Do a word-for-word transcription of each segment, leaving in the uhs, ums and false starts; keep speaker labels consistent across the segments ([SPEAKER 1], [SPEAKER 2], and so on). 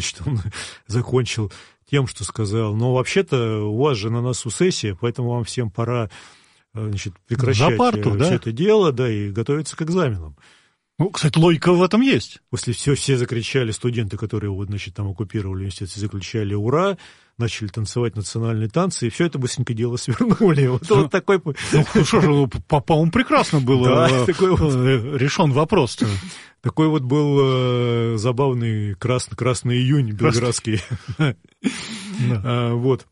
[SPEAKER 1] значит, он закончил тем, что сказал: ну, вообще-то, у вас же на носу сессия, поэтому вам всем пора, значит, прекращать
[SPEAKER 2] парту,
[SPEAKER 1] все
[SPEAKER 2] да?
[SPEAKER 1] это дело, да, и готовиться к экзаменам.
[SPEAKER 2] Ну, кстати, логика в этом есть.
[SPEAKER 1] После все, все закричали, студенты, которые вот, значит, там оккупировали университет, все закричали «Ура!», начали танцевать национальные танцы, и все это быстренько дело свернули. Вот, ну, вот такой...
[SPEAKER 2] Ну, что же, ну, по-моему, прекрасно было
[SPEAKER 1] да, такой вот...
[SPEAKER 2] решен вопрос-то.
[SPEAKER 1] Такой вот был э, забавный красный, красный июнь белградский. Вот.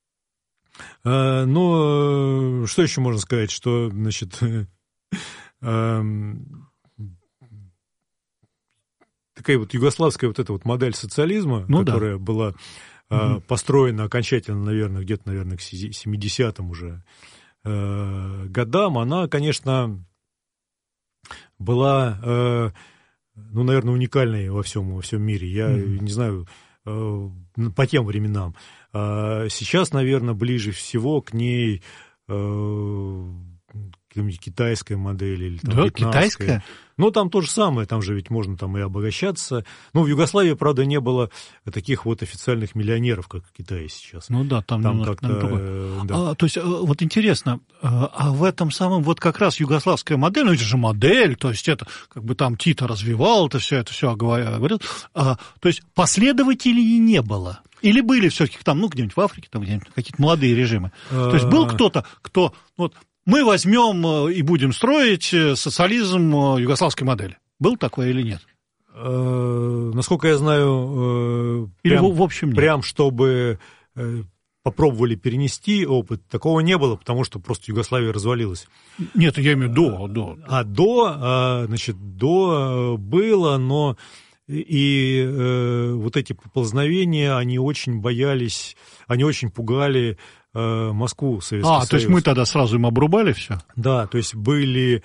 [SPEAKER 1] Но что еще можно сказать, что, значит... такая вот югославская вот эта вот модель социализма, ну, которая да. была э, построена окончательно, наверное, где-то, наверное, к семидесятым уже э, годам, она, конечно, была, э, ну, наверное, уникальной во всем, во всем мире. Я mm-hmm. не знаю, э, по тем временам. А сейчас, наверное, ближе всего к ней э, китайская модель или там,
[SPEAKER 2] да,
[SPEAKER 1] вьетнамская.
[SPEAKER 2] Китайская?
[SPEAKER 1] Ну, там то же самое, там же ведь можно там и обогащаться. Ну, в Югославии, правда, не было таких вот официальных миллионеров, как в Китае сейчас.
[SPEAKER 2] Ну да, там, там
[SPEAKER 1] как-то...
[SPEAKER 2] Э,
[SPEAKER 1] да.
[SPEAKER 2] а, то есть, вот интересно, а в этом самом, вот как раз югославская модель, ну это же модель, то есть это, как бы там Тито развивал это все, это все говорил, а, то есть последователей не было? Или были все-таки там, ну, где-нибудь в Африке, там где-нибудь какие-то молодые режимы? То есть был кто-то, кто... вот, мы возьмем и будем строить социализм югославской модели. Был такое или нет?
[SPEAKER 1] Насколько я знаю,
[SPEAKER 2] или
[SPEAKER 1] прям,
[SPEAKER 2] в общем нет?
[SPEAKER 1] Прям чтобы попробовали перенести опыт, такого не было, потому что просто Югославия развалилась.
[SPEAKER 2] Нет, я имею в виду до. до.
[SPEAKER 1] А до, значит, до было, но и вот эти поползновения, они очень боялись, они очень пугали Москву, Советский
[SPEAKER 2] а,
[SPEAKER 1] Союз.
[SPEAKER 2] То есть мы тогда сразу им обрубали все?
[SPEAKER 1] Да, то есть были,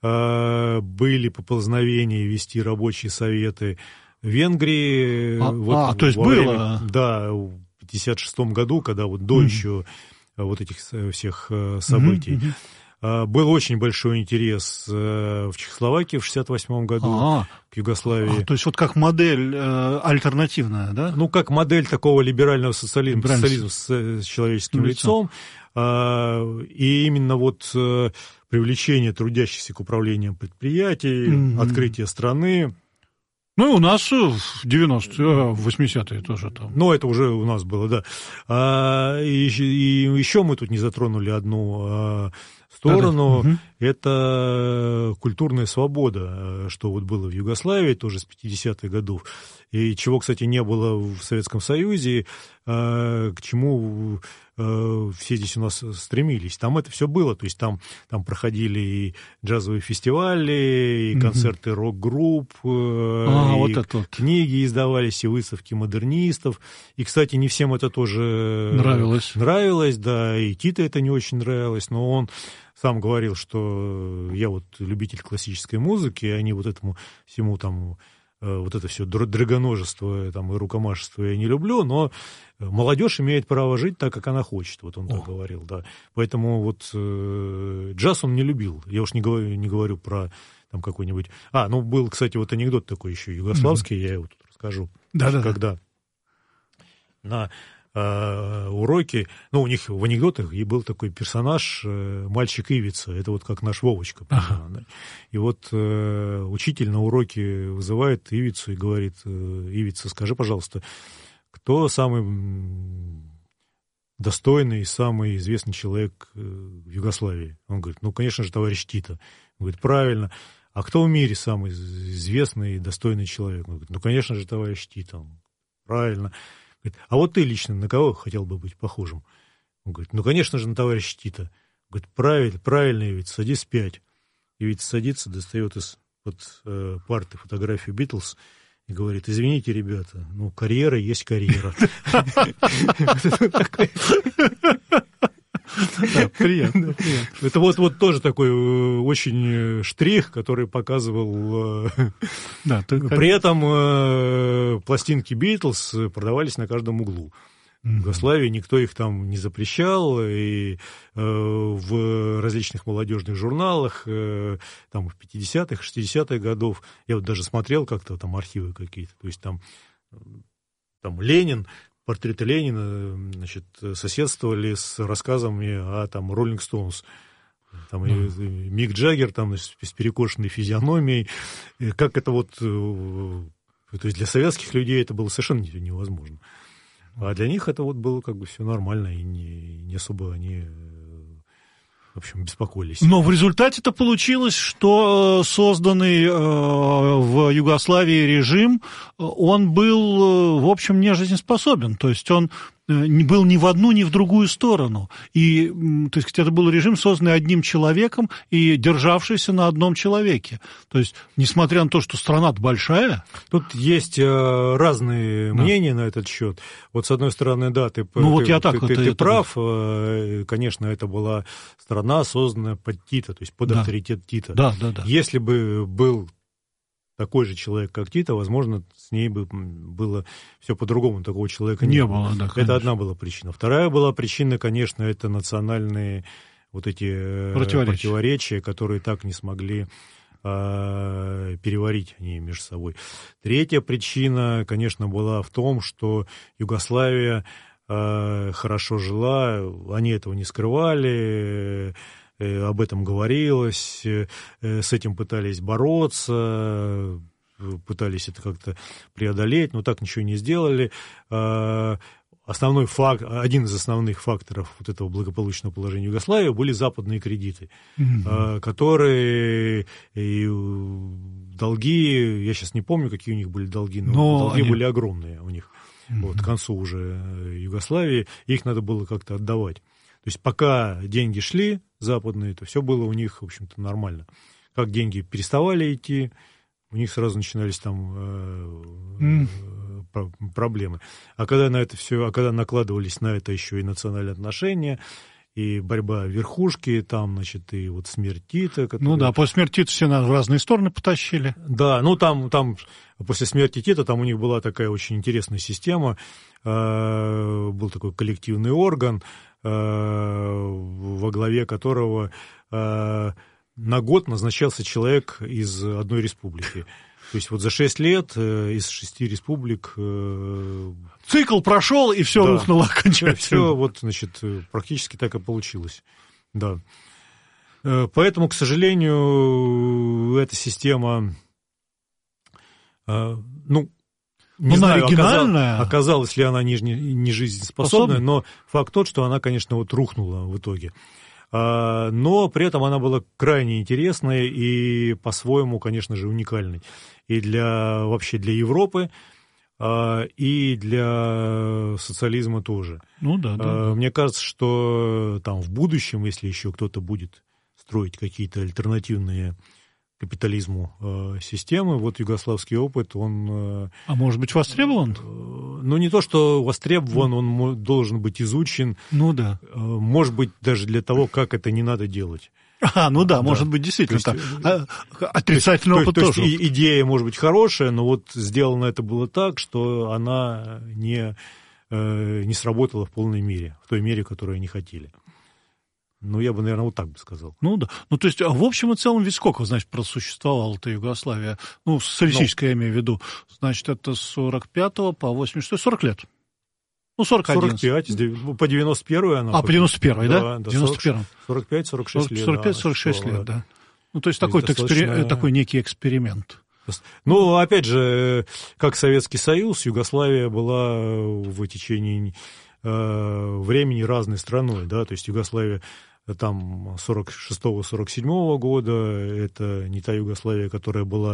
[SPEAKER 1] были поползновения вести рабочие советы в Венгрии.
[SPEAKER 2] А,
[SPEAKER 1] вот
[SPEAKER 2] а то есть
[SPEAKER 1] время,
[SPEAKER 2] было?
[SPEAKER 1] Да, в пятьдесят шестом году, когда вот до mm-hmm. еще вот этих всех событий. Mm-hmm. Был очень большой интерес в Чехословакии в шестьдесят восьмом году,
[SPEAKER 2] А-а.
[SPEAKER 1] к Югославии.
[SPEAKER 2] А, то есть вот как модель э, альтернативная, да?
[SPEAKER 1] Ну, как модель такого либерального социализма, социализма с, с человеческим лицом. лицом. А, и именно вот а, привлечение трудящихся к управлению предприятий, mm-hmm. открытие страны.
[SPEAKER 2] Ну, и у нас в девяностые, в восьмидесятые тоже там.
[SPEAKER 1] Ну, это уже у нас было, да. А, и, и еще мы тут не затронули одну а, сторону.
[SPEAKER 2] Да-да.
[SPEAKER 1] Это культурная свобода, что вот было в Югославии тоже с пятидесятых годов. И чего, кстати, не было в Советском Союзе, а, к чему а, все здесь у нас стремились. Там это все было. То есть там, там проходили и джазовые фестивали, и концерты mm-hmm. рок-групп,
[SPEAKER 2] а,
[SPEAKER 1] и
[SPEAKER 2] вот это вот.
[SPEAKER 1] книги издавались, и выставки модернистов. И, кстати, не всем это тоже
[SPEAKER 2] нравилось.
[SPEAKER 1] Нравилось, да, и Тито это не очень нравилось, но он сам говорил, что я вот любитель классической музыки, и они вот этому всему там, вот это все драгоножество там, и рукомашество я не люблю, но молодежь имеет право жить так, как она хочет, вот он О. так говорил, да. Поэтому вот э, джаз он не любил, я уж не говорю, не говорю про там какой-нибудь... А, ну, был, кстати, вот анекдот такой еще югославский, mm-hmm. я его тут расскажу.
[SPEAKER 2] Да-да-да.
[SPEAKER 1] Когда на... уроки, ну, у них в анекдотах и был такой персонаж, мальчик Ивица, это вот как наш Вовочка. Ага. Да? И вот э, учитель на уроке вызывает Ивицу и говорит: Ивица, скажи, пожалуйста, кто самый достойный, самый известный человек в Югославии? Он говорит: ну, конечно же, товарищ Тито. Он говорит: правильно. А кто в мире самый известный и достойный человек? Он говорит: ну, конечно же, товарищ Тито. Правильно. Говорит: а вот ты лично на кого хотел бы быть похожим? Он говорит: ну, конечно же, на товарища Тита. Говорит: правильно, правильно, ведь садись пять. И ведь садится, достает из-под э, парты фотографию Битлз и говорит: извините, ребята, ну, карьера есть карьера.
[SPEAKER 2] Приятно.
[SPEAKER 1] Это вот тоже такой очень штрих, который показывал... При этом пластинки Битлз продавались на каждом углу. В Югославии никто их там не запрещал, и в различных молодежных журналах там в пятидесятых, шестидесятых годов, я вот даже смотрел как-то там архивы какие-то, то есть там там Ленин, портреты Ленина, значит, соседствовали с рассказами о там Роллинг Стоунс. Там и, и Мик Джаггер там с, с перекошенной физиономией. И как это вот... То есть для советских людей это было совершенно невозможно. А для них это вот было как бы все нормально, и не, не особо они, в общем, беспокоились.
[SPEAKER 2] Но в результате-то получилось, что созданный в Югославии режим, он был, в общем, не жизнеспособен. То есть он был ни в одну, ни в другую сторону. И, то есть, это был режим, созданный одним человеком и державшийся на одном человеке. То есть, несмотря на то, что страна-то большая...
[SPEAKER 1] Тут есть э, разные да. мнения на этот счет. Вот, с одной стороны, да, ты,
[SPEAKER 2] ну,
[SPEAKER 1] ты,
[SPEAKER 2] вот я так
[SPEAKER 1] ты,
[SPEAKER 2] вот
[SPEAKER 1] ты, ты прав.
[SPEAKER 2] Это...
[SPEAKER 1] Конечно, это была страна, созданная под Тита, то есть под да. авторитет Тита.
[SPEAKER 2] Да, да, да.
[SPEAKER 1] Если бы был такой же человек, как Тита, возможно, с ней бы было все по-другому, такого человека не, не было. было да, это конечно. Одна была причина. Вторая была причина, конечно, это национальные вот эти противоречия, противоречия которые так не смогли э, переварить они между собой. Третья причина, конечно, была в том, что Югославия э, хорошо жила, они этого не скрывали, об этом говорилось, с этим пытались бороться, пытались это как-то преодолеть, но так ничего не сделали. Основной факт, один из основных факторов вот этого благополучного положения Югославии были западные кредиты, mm-hmm. которые и долги, я сейчас не помню, какие у них были долги, но, но долги они... были огромные у них. Mm-hmm. Вот, к концу уже Югославии, их надо было как-то отдавать. То есть пока деньги шли западные, то все было у них, в общем-то, нормально. Как деньги переставали идти, у них сразу начинались там э, mm. э, проблемы. А когда на это все, а когда накладывались на это еще и национальные отношения, и борьба верхушки, там, значит, и вот смерть Тита. Который...
[SPEAKER 2] Ну да, после смерти Тита все на разные стороны потащили.
[SPEAKER 1] Да, ну там, там после смерти Тита там у них была такая очень интересная система, э, был такой коллективный орган, во главе которого э, на год назначался человек из одной республики. То есть вот за шесть лет э, из шести республик... Э,
[SPEAKER 2] цикл прошел, и все да, рухнуло окончательно.
[SPEAKER 1] Все, вот, значит, практически так и получилось. Да. Э, поэтому, к сожалению, эта система... Э, ну, Не
[SPEAKER 2] ну,
[SPEAKER 1] знаю,
[SPEAKER 2] оригинальная.
[SPEAKER 1] Оказалось, оказалась ли она не, не жизнеспособная, Способна? Но факт тот, что она, конечно, вот рухнула в итоге. А, но при этом она была крайне интересной и по-своему, конечно же, уникальной. И для, вообще для Европы, а, и для социализма тоже.
[SPEAKER 2] Ну да, да,
[SPEAKER 1] а,
[SPEAKER 2] да.
[SPEAKER 1] Мне кажется, что там в будущем, если еще кто-то будет строить какие-то альтернативные капитализму э, системы, вот югославский опыт, он... Э,
[SPEAKER 2] а может быть востребован?
[SPEAKER 1] Э, ну, не то, что востребован, он должен быть изучен.
[SPEAKER 2] Ну да.
[SPEAKER 1] Э, может быть, даже для того, как это не надо делать.
[SPEAKER 2] А, ну да, да. может быть, действительно. То есть, так. А, отрицательный
[SPEAKER 1] то,
[SPEAKER 2] опыт
[SPEAKER 1] то,
[SPEAKER 2] тоже.
[SPEAKER 1] То есть, идея может быть хорошая, но вот сделано это было так, что она не, э, не сработала в полной мере, в той мере, которую они хотели. Ну, я бы, наверное, вот так бы сказал.
[SPEAKER 2] Ну, да. Ну, то есть, в общем и целом, ведь сколько, значит, просуществовала-то Югославия? Ну, социалистическая, я имею в виду. Значит, это с сорок пятого по восемьдесят шестой, сорок лет. Ну, сорок один.
[SPEAKER 1] сорок пять, по девяносто первый она.
[SPEAKER 2] А, по девяносто первый, да?
[SPEAKER 1] Да,
[SPEAKER 2] девяносто первый.
[SPEAKER 1] сорок пять сорок шесть лет.
[SPEAKER 2] сорок пять сорок шесть лет, да. Ну, то есть, то такой, есть достаточно... такой некий эксперимент.
[SPEAKER 1] Ну, опять же, как Советский Союз, Югославия была в течение э, времени разной страной, да, то есть Югославия там сорок шестого сорок седьмого года, это не та Югославия, которая была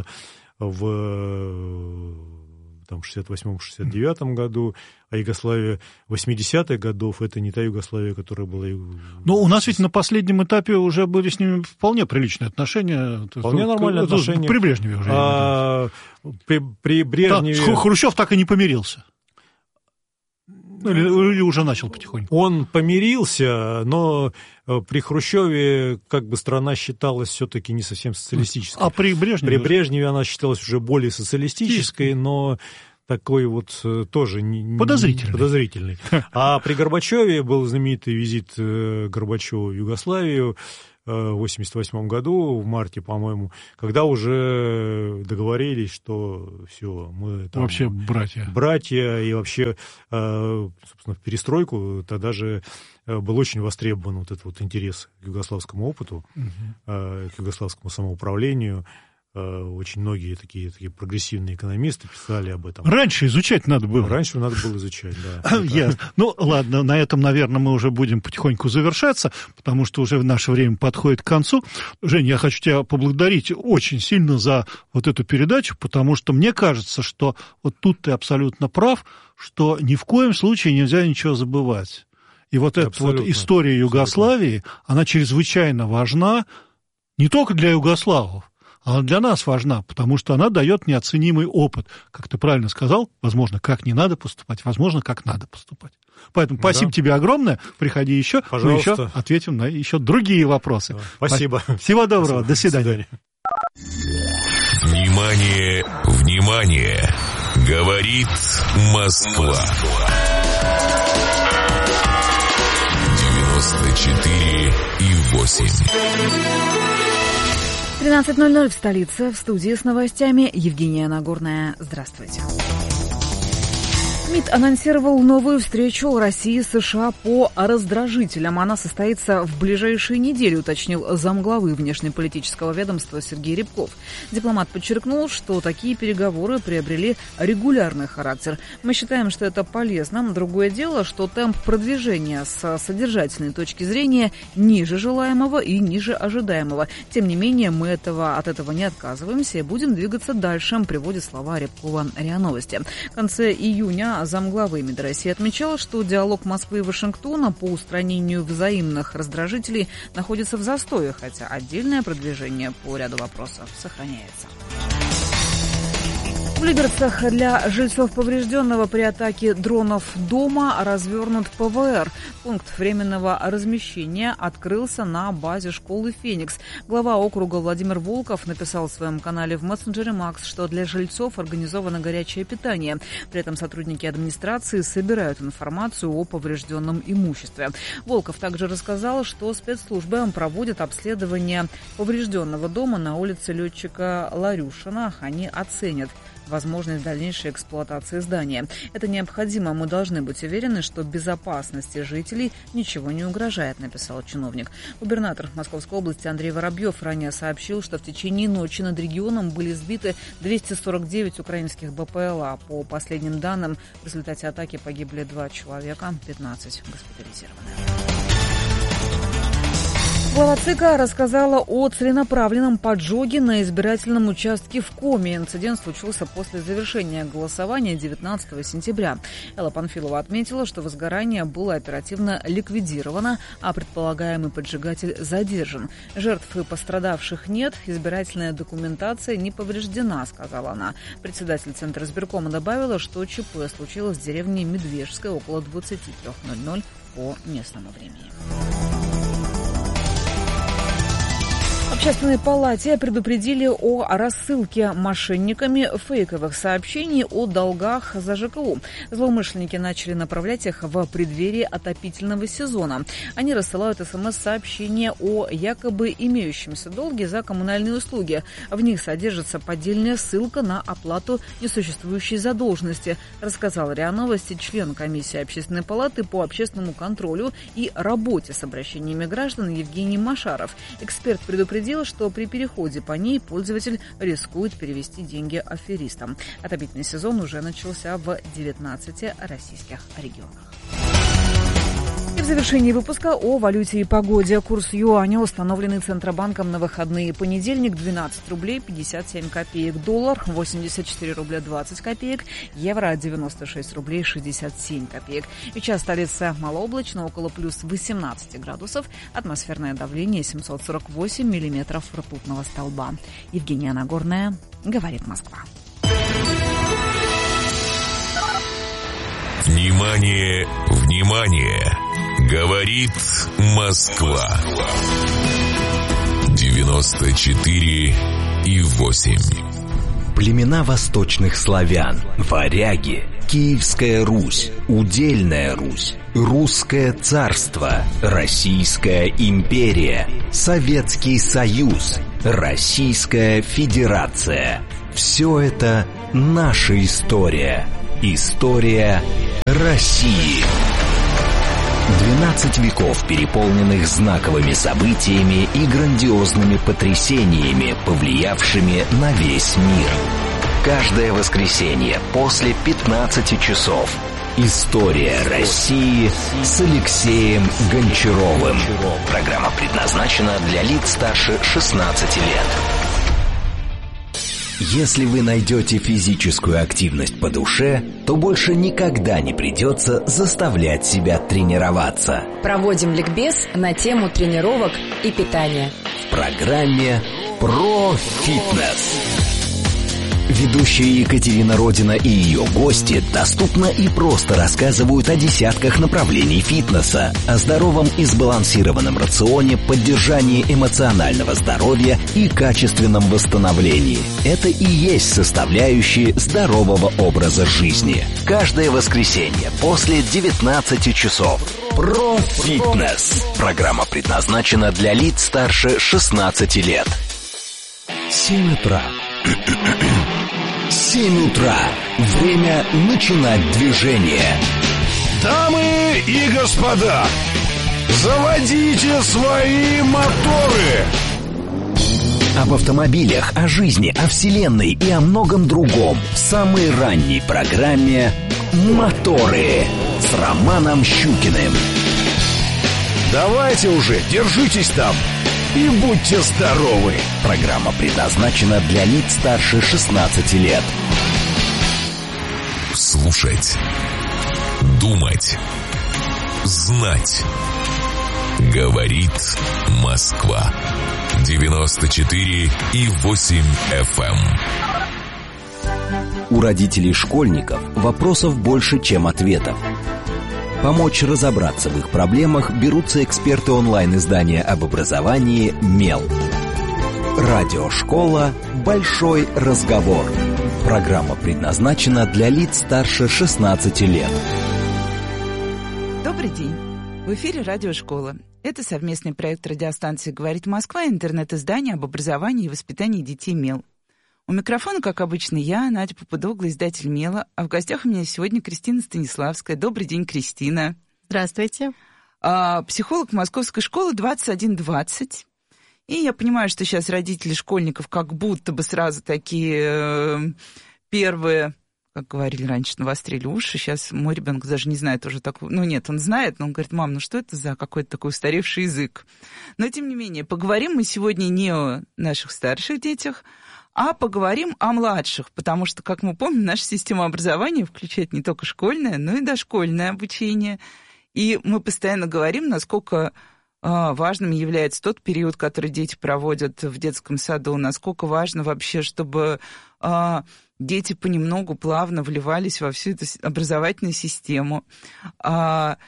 [SPEAKER 1] в там, шестьдесят восьмом шестьдесят девятом году, а Югославия восьмидесятых годов, это не та Югославия, которая была...
[SPEAKER 2] Но у нас ведь на последнем этапе уже были с ними вполне приличные отношения.
[SPEAKER 1] Вполне
[SPEAKER 2] это,
[SPEAKER 1] нормальные
[SPEAKER 2] это,
[SPEAKER 1] отношения.
[SPEAKER 2] При Брежневе уже.
[SPEAKER 1] А, при, при Брежневе...
[SPEAKER 2] Да, Хрущев так и не помирился. Или, или уже начал потихоньку?
[SPEAKER 1] Он помирился, но при Хрущеве как бы страна считалась все-таки не совсем социалистической.
[SPEAKER 2] А при Брежневе?
[SPEAKER 1] При Брежневе она считалась уже более социалистической, но такой вот тоже не,
[SPEAKER 2] подозрительный.
[SPEAKER 1] подозрительный. А при Горбачеве был знаменитый визит Горбачева в Югославию в восемьдесят восьмом году, в марте, по-моему, когда уже договорились, что все, мы там...
[SPEAKER 2] Вообще братья.
[SPEAKER 1] Братья, и вообще, собственно, в перестройку тогда же был очень востребован вот этот вот интерес к югославскому опыту, угу. к югославскому самоуправлению. Очень многие такие, такие прогрессивные экономисты писали об этом.
[SPEAKER 2] Раньше изучать надо было.
[SPEAKER 1] Раньше надо было изучать, да.
[SPEAKER 2] Yes. Ну, ладно, на этом, наверное, мы уже будем потихоньку завершаться, потому что уже наше время подходит к концу. Женя, я хочу тебя поблагодарить очень сильно за вот эту передачу, потому что мне кажется, что вот тут ты абсолютно прав, что ни в коем случае нельзя ничего забывать. И вот эта вот история Югославии, абсолютно. Она чрезвычайно важна не только для югославов, она для нас важна, потому что она дает неоценимый опыт. Как ты правильно сказал, возможно, как не надо поступать, возможно, как надо поступать. Поэтому да. Спасибо тебе огромное. Приходи еще,
[SPEAKER 1] пожалуйста.
[SPEAKER 2] Мы еще ответим на еще другие вопросы.
[SPEAKER 1] Да. Спасибо.
[SPEAKER 2] Всего доброго.
[SPEAKER 1] Спасибо.
[SPEAKER 2] До свидания.
[SPEAKER 1] До свидания.
[SPEAKER 3] Внимание, внимание! Говорит Москва. девяносто четыре и восемь.
[SPEAKER 4] тринадцать ноль ноль в столице. В студии с новостями Евгения Нагорная. Здравствуйте. МИД анонсировал новую встречу России и США по раздражителям. Она состоится в ближайшие недели, уточнил замглавы внешнеполитического ведомства Сергей Рябков. Дипломат подчеркнул, что такие переговоры приобрели регулярный характер. Мы считаем, что это полезно. Другое дело, что темп продвижения с содержательной точки зрения ниже желаемого и ниже ожидаемого. Тем не менее, мы этого, от этого не отказываемся и будем двигаться дальше, приводит слова Рябкова РИА Новости. В конце июня замглавы МИД России отмечал, что диалог Москвы и Вашингтона по устранению взаимных раздражителей находится в застое, хотя отдельное продвижение по ряду вопросов сохраняется. В Люберцах для жильцов поврежденного при атаке дронов дома развернут ПВР. Пункт временного размещения открылся на базе школы «Феникс». Глава округа Владимир Волков написал в своем канале в мессенджере Макс, что для жильцов организовано горячее питание. При этом сотрудники администрации собирают информацию о поврежденном имуществе. Волков также рассказал, что спецслужбы проводят обследование поврежденного дома на улице летчика Ларюшина. Они оценят возможность дальнейшей эксплуатации здания. Это необходимо. Мы должны быть уверены, что безопасности жителей ничего не угрожает, написал чиновник. Губернатор Московской области Андрей Воробьев ранее сообщил, что в течение ночи над регионом были сбиты двести сорок девять украинских БПЛА. По последним данным, в результате атаки погибли два человека, пятнадцать госпитализированы. Глава ЦИКа рассказала о целенаправленном поджоге на избирательном участке в Коми. Инцидент случился после завершения голосования девятнадцатого сентября. Элла Панфилова отметила, что возгорание было оперативно ликвидировано, а предполагаемый поджигатель задержан. Жертв и пострадавших нет, избирательная документация не повреждена, сказала она. Председатель Центра избиркома добавила, что ЧП случилось в деревне Медвежская около двадцать три ноль ноль по местному времени. В Общественной палате предупредили о рассылке мошенниками фейковых сообщений о долгах за ЖКУ. Злоумышленники начали направлять их в преддверии отопительного сезона. Они рассылают СМС-сообщения о якобы имеющемся долге за коммунальные услуги. В них содержится поддельная ссылка на оплату несуществующей задолженности, рассказал РИА Новости член комиссии Общественной палаты по общественному контролю и работе с обращениями граждан Евгений Машаров. Эксперт предупредил, что при переходе по ней пользователь рискует перевести деньги аферистам. Отопительный сезон уже начался в девятнадцати российских регионах. И в завершении выпуска о валюте и погоде. Курс юаня, установленный Центробанком на выходные. Понедельник двенадцать рублей пятьдесят семь копеек. Доллар восемьдесят четыре рубля двадцать копеек. Евро девяносто шесть рублей шестьдесят семь копеек. Сейчас столица малооблачно, около плюс восемнадцати градусов. Атмосферное давление семьсот сорок восемь миллиметров ртутного столба. Евгения Нагорная, говорит Москва.
[SPEAKER 3] Внимание, внимание! Говорит Москва. девяносто четыре и восемь.
[SPEAKER 5] Племена восточных славян, варяги, Киевская Русь, Удельная Русь, Русское царство, Российская империя, Советский Союз, Российская Федерация. Все это наша история. История России. двенадцать веков, переполненных знаковыми событиями и грандиозными потрясениями, повлиявшими на весь мир. Каждое воскресенье после пятнадцати часов. История России с Алексеем Гончаровым. Программа предназначена для лиц старше шестнадцати лет. Если вы найдете физическую активность по душе, то больше никогда не придется заставлять себя тренироваться.
[SPEAKER 6] Проводим ликбез на тему тренировок и питания.
[SPEAKER 5] В программе «Про фитнес». Ведущая Екатерина Родина и ее гости доступно и просто рассказывают о десятках направлений фитнеса, о здоровом и сбалансированном рационе, поддержании эмоционального здоровья и качественном восстановлении. Это и есть составляющие здорового образа жизни. Каждое воскресенье после девятнадцати часов. Про фитнес. Программа предназначена для лиц старше шестнадцати лет. семь утра. семь утра. Время начинать движение.
[SPEAKER 7] Дамы и господа, заводите свои моторы.
[SPEAKER 5] Об автомобилях, о жизни, о вселенной и о многом другом в самой ранней программе «Моторы» с Романом Щукиным.
[SPEAKER 7] Давайте уже, держитесь там и будьте здоровы.
[SPEAKER 5] Программа предназначена для лиц старше шестнадцати лет.
[SPEAKER 3] Слушать, думать, знать. Говорит Москва. девяносто четыре и восемь эф эм.
[SPEAKER 5] У родителей школьников вопросов больше, чем ответов. Помочь разобраться в их проблемах берутся эксперты онлайн-издания об образовании «Мел». Радиошкола «Большой разговор». Программа предназначена для лиц старше шестнадцати лет.
[SPEAKER 8] Добрый день. В эфире «Радиошкола». Это совместный проект радиостанции «Говорит Москва» и интернет-издание об образовании и воспитании детей «Мел». У микрофона, как обычно, я, Надя Попудогла, издатель «Мела», а в гостях у меня сегодня Кристина Станиславская. Добрый день, Кристина.
[SPEAKER 9] Здравствуйте.
[SPEAKER 8] А, психолог Московской школы двадцать один двадцать. И я понимаю, что сейчас родители школьников как будто бы сразу такие э, первые, как говорили раньше, навострили уши. Сейчас мой ребенок даже не знает уже такого. Ну нет, он знает, но он говорит: мам, ну что это за какой-то такой устаревший язык? Но тем не менее, поговорим мы сегодня не о наших старших детях, а поговорим о младших, потому что, как мы помним, наша система образования включает не только школьное, но и дошкольное обучение. И мы постоянно говорим, насколько а, важным является тот период, который дети проводят в детском саду, насколько важно вообще, чтобы а, дети понемногу, плавно вливались во всю эту образовательную систему. А,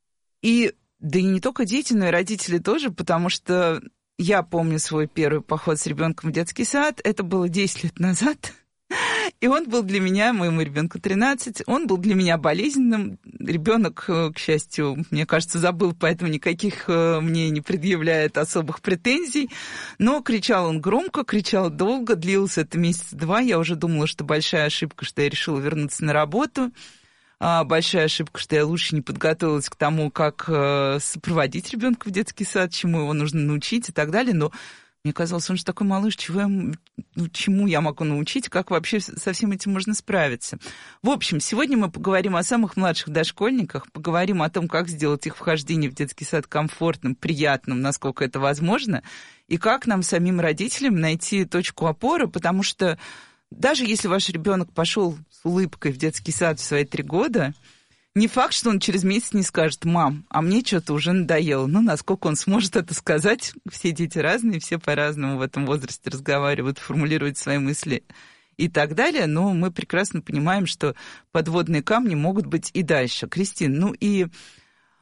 [SPEAKER 8] и да и не только дети, но и родители тоже, потому что я помню свой первый поход с ребенком в детский сад. Это было десять лет назад. И он был для меня, моему ребенку тринадцать, он был для меня болезненным. Ребенок, к счастью, мне кажется, забыл, поэтому никаких мне не предъявляет особых претензий. Но кричал он громко, кричал долго, длился это месяца два. Я уже думала, что большая ошибка, что я решила вернуться на работу. Большая ошибка, что я лучше не подготовилась к тому, как сопроводить ребенка в детский сад, чему его нужно научить и так далее. Но мне казалось, он же такой малыш, чего я, ну, чему я могу научить, как вообще со всем этим можно справиться. В общем, сегодня мы поговорим о самых младших дошкольниках, поговорим о том, как сделать их вхождение в детский сад комфортным, приятным, насколько это возможно, и как нам, самим родителям, найти точку опоры, потому что даже если ваш ребенок пошел с улыбкой в детский сад в свои три года, не факт, что он через месяц не скажет: мам, а мне что-то уже надоело. Ну, насколько он сможет это сказать? Все дети разные, все по-разному в этом возрасте разговаривают, формулируют свои мысли и так далее. Но мы прекрасно понимаем, что подводные камни могут быть и дальше. Кристин, ну и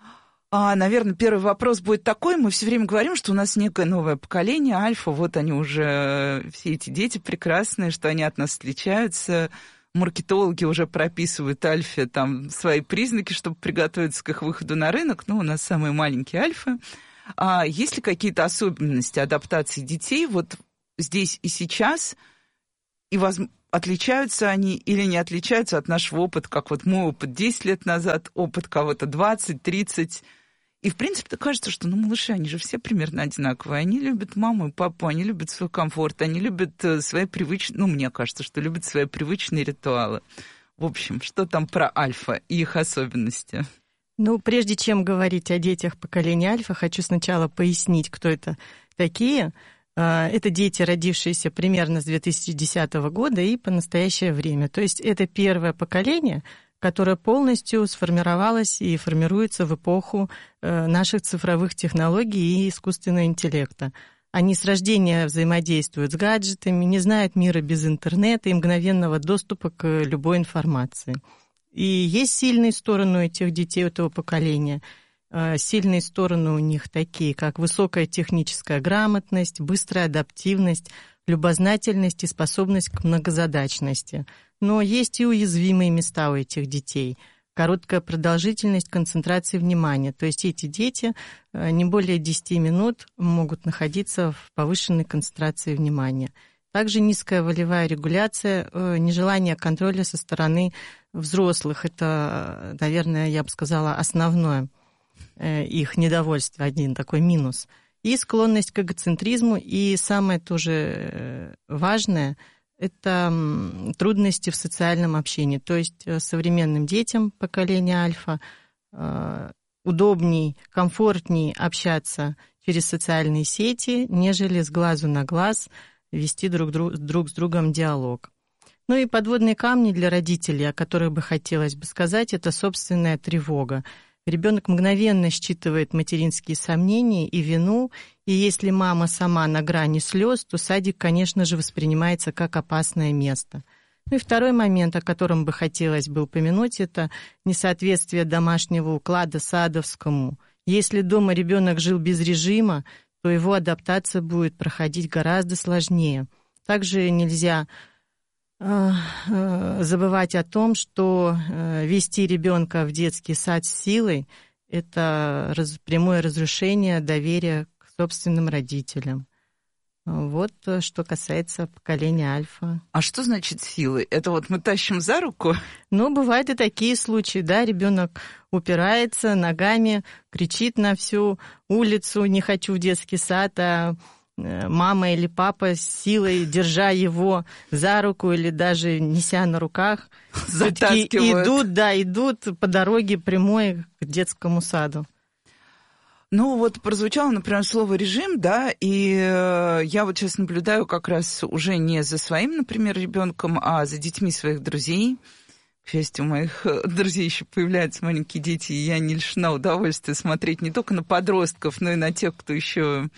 [SPEAKER 8] А, наверное, первый вопрос будет такой. Мы все время говорим, что у нас некое новое поколение, альфа, вот они уже, все эти дети прекрасные, что они от нас отличаются. Маркетологи уже прописывают альфе там свои признаки, чтобы приготовиться к их выходу на рынок. Ну, у нас самые маленькие альфы. А есть ли какие-то особенности адаптации детей вот здесь и сейчас? И воз... отличаются они или не отличаются от нашего опыта, как вот мой опыт десять лет назад, опыт кого-то двадцать, тридцать. И, в принципе, кажется, что, ну, малыши, они же все примерно одинаковые. Они любят маму и папу, они любят свой комфорт, они любят свои привычные... Ну, мне кажется, что любят свои привычные ритуалы. В общем, что там про альфа и их особенности?
[SPEAKER 9] Ну, прежде чем говорить о детях поколения альфа, хочу сначала пояснить, кто это такие. Это дети, родившиеся примерно с две тысячи десятого года и по настоящее время. То есть это первое поколение, которая полностью сформировалась и формируется в эпоху наших цифровых технологий и искусственного интеллекта. Они с рождения взаимодействуют с гаджетами, не знают мира без интернета и мгновенного доступа к любой информации. И есть сильные стороны у этих детей, этого поколения. Сильные стороны у них такие, как высокая техническая грамотность, быстрая адаптивность, любознательность и способность к многозадачности. Но есть и уязвимые места у этих детей. Короткая продолжительность концентрации внимания. То есть эти дети не более десять минут могут находиться в повышенной концентрации внимания. Также низкая волевая регуляция, нежелание контроля со стороны взрослых. Это, наверное, я бы сказала, основное их недовольство, один такой минус. И склонность к эгоцентризму, и самое тоже важное – это трудности в социальном общении. То есть современным детям поколения альфа удобней, комфортней общаться через социальные сети, нежели с глазу на глаз вести друг, друг, друг с другом диалог. Ну и подводные камни для родителей, о которых бы хотелось бы сказать, это собственная тревога. Ребенок мгновенно считывает материнские сомнения и вину, и если мама сама на грани слез, то садик, конечно же, воспринимается как опасное место. Ну и второй момент, о котором бы хотелось бы упомянуть, это несоответствие домашнего уклада садовскому. Если дома ребенок жил без режима, то его адаптация будет проходить гораздо сложнее. Также нельзя забывать о том, что вести ребенка в детский сад с силой – это прямое разрушение доверия к собственным родителям. Вот что касается поколения альфа.
[SPEAKER 8] А что значит силой? Это вот мы тащим за руку?
[SPEAKER 9] Ну, бывают и такие случаи, да, ребенок упирается ногами, кричит на всю улицу: не хочу в детский сад, а мама или папа с силой, держа его за руку или даже неся на руках, идут, да, идут по дороге прямой к детскому саду.
[SPEAKER 8] Ну, вот прозвучало, например, слово «режим», да, и я вот сейчас наблюдаю как раз уже не за своим, например, ребенком, а за детьми своих друзей. К счастью, у моих друзей еще появляются маленькие дети, и я не лишена удовольствия смотреть не только на подростков, но и на тех, кто еще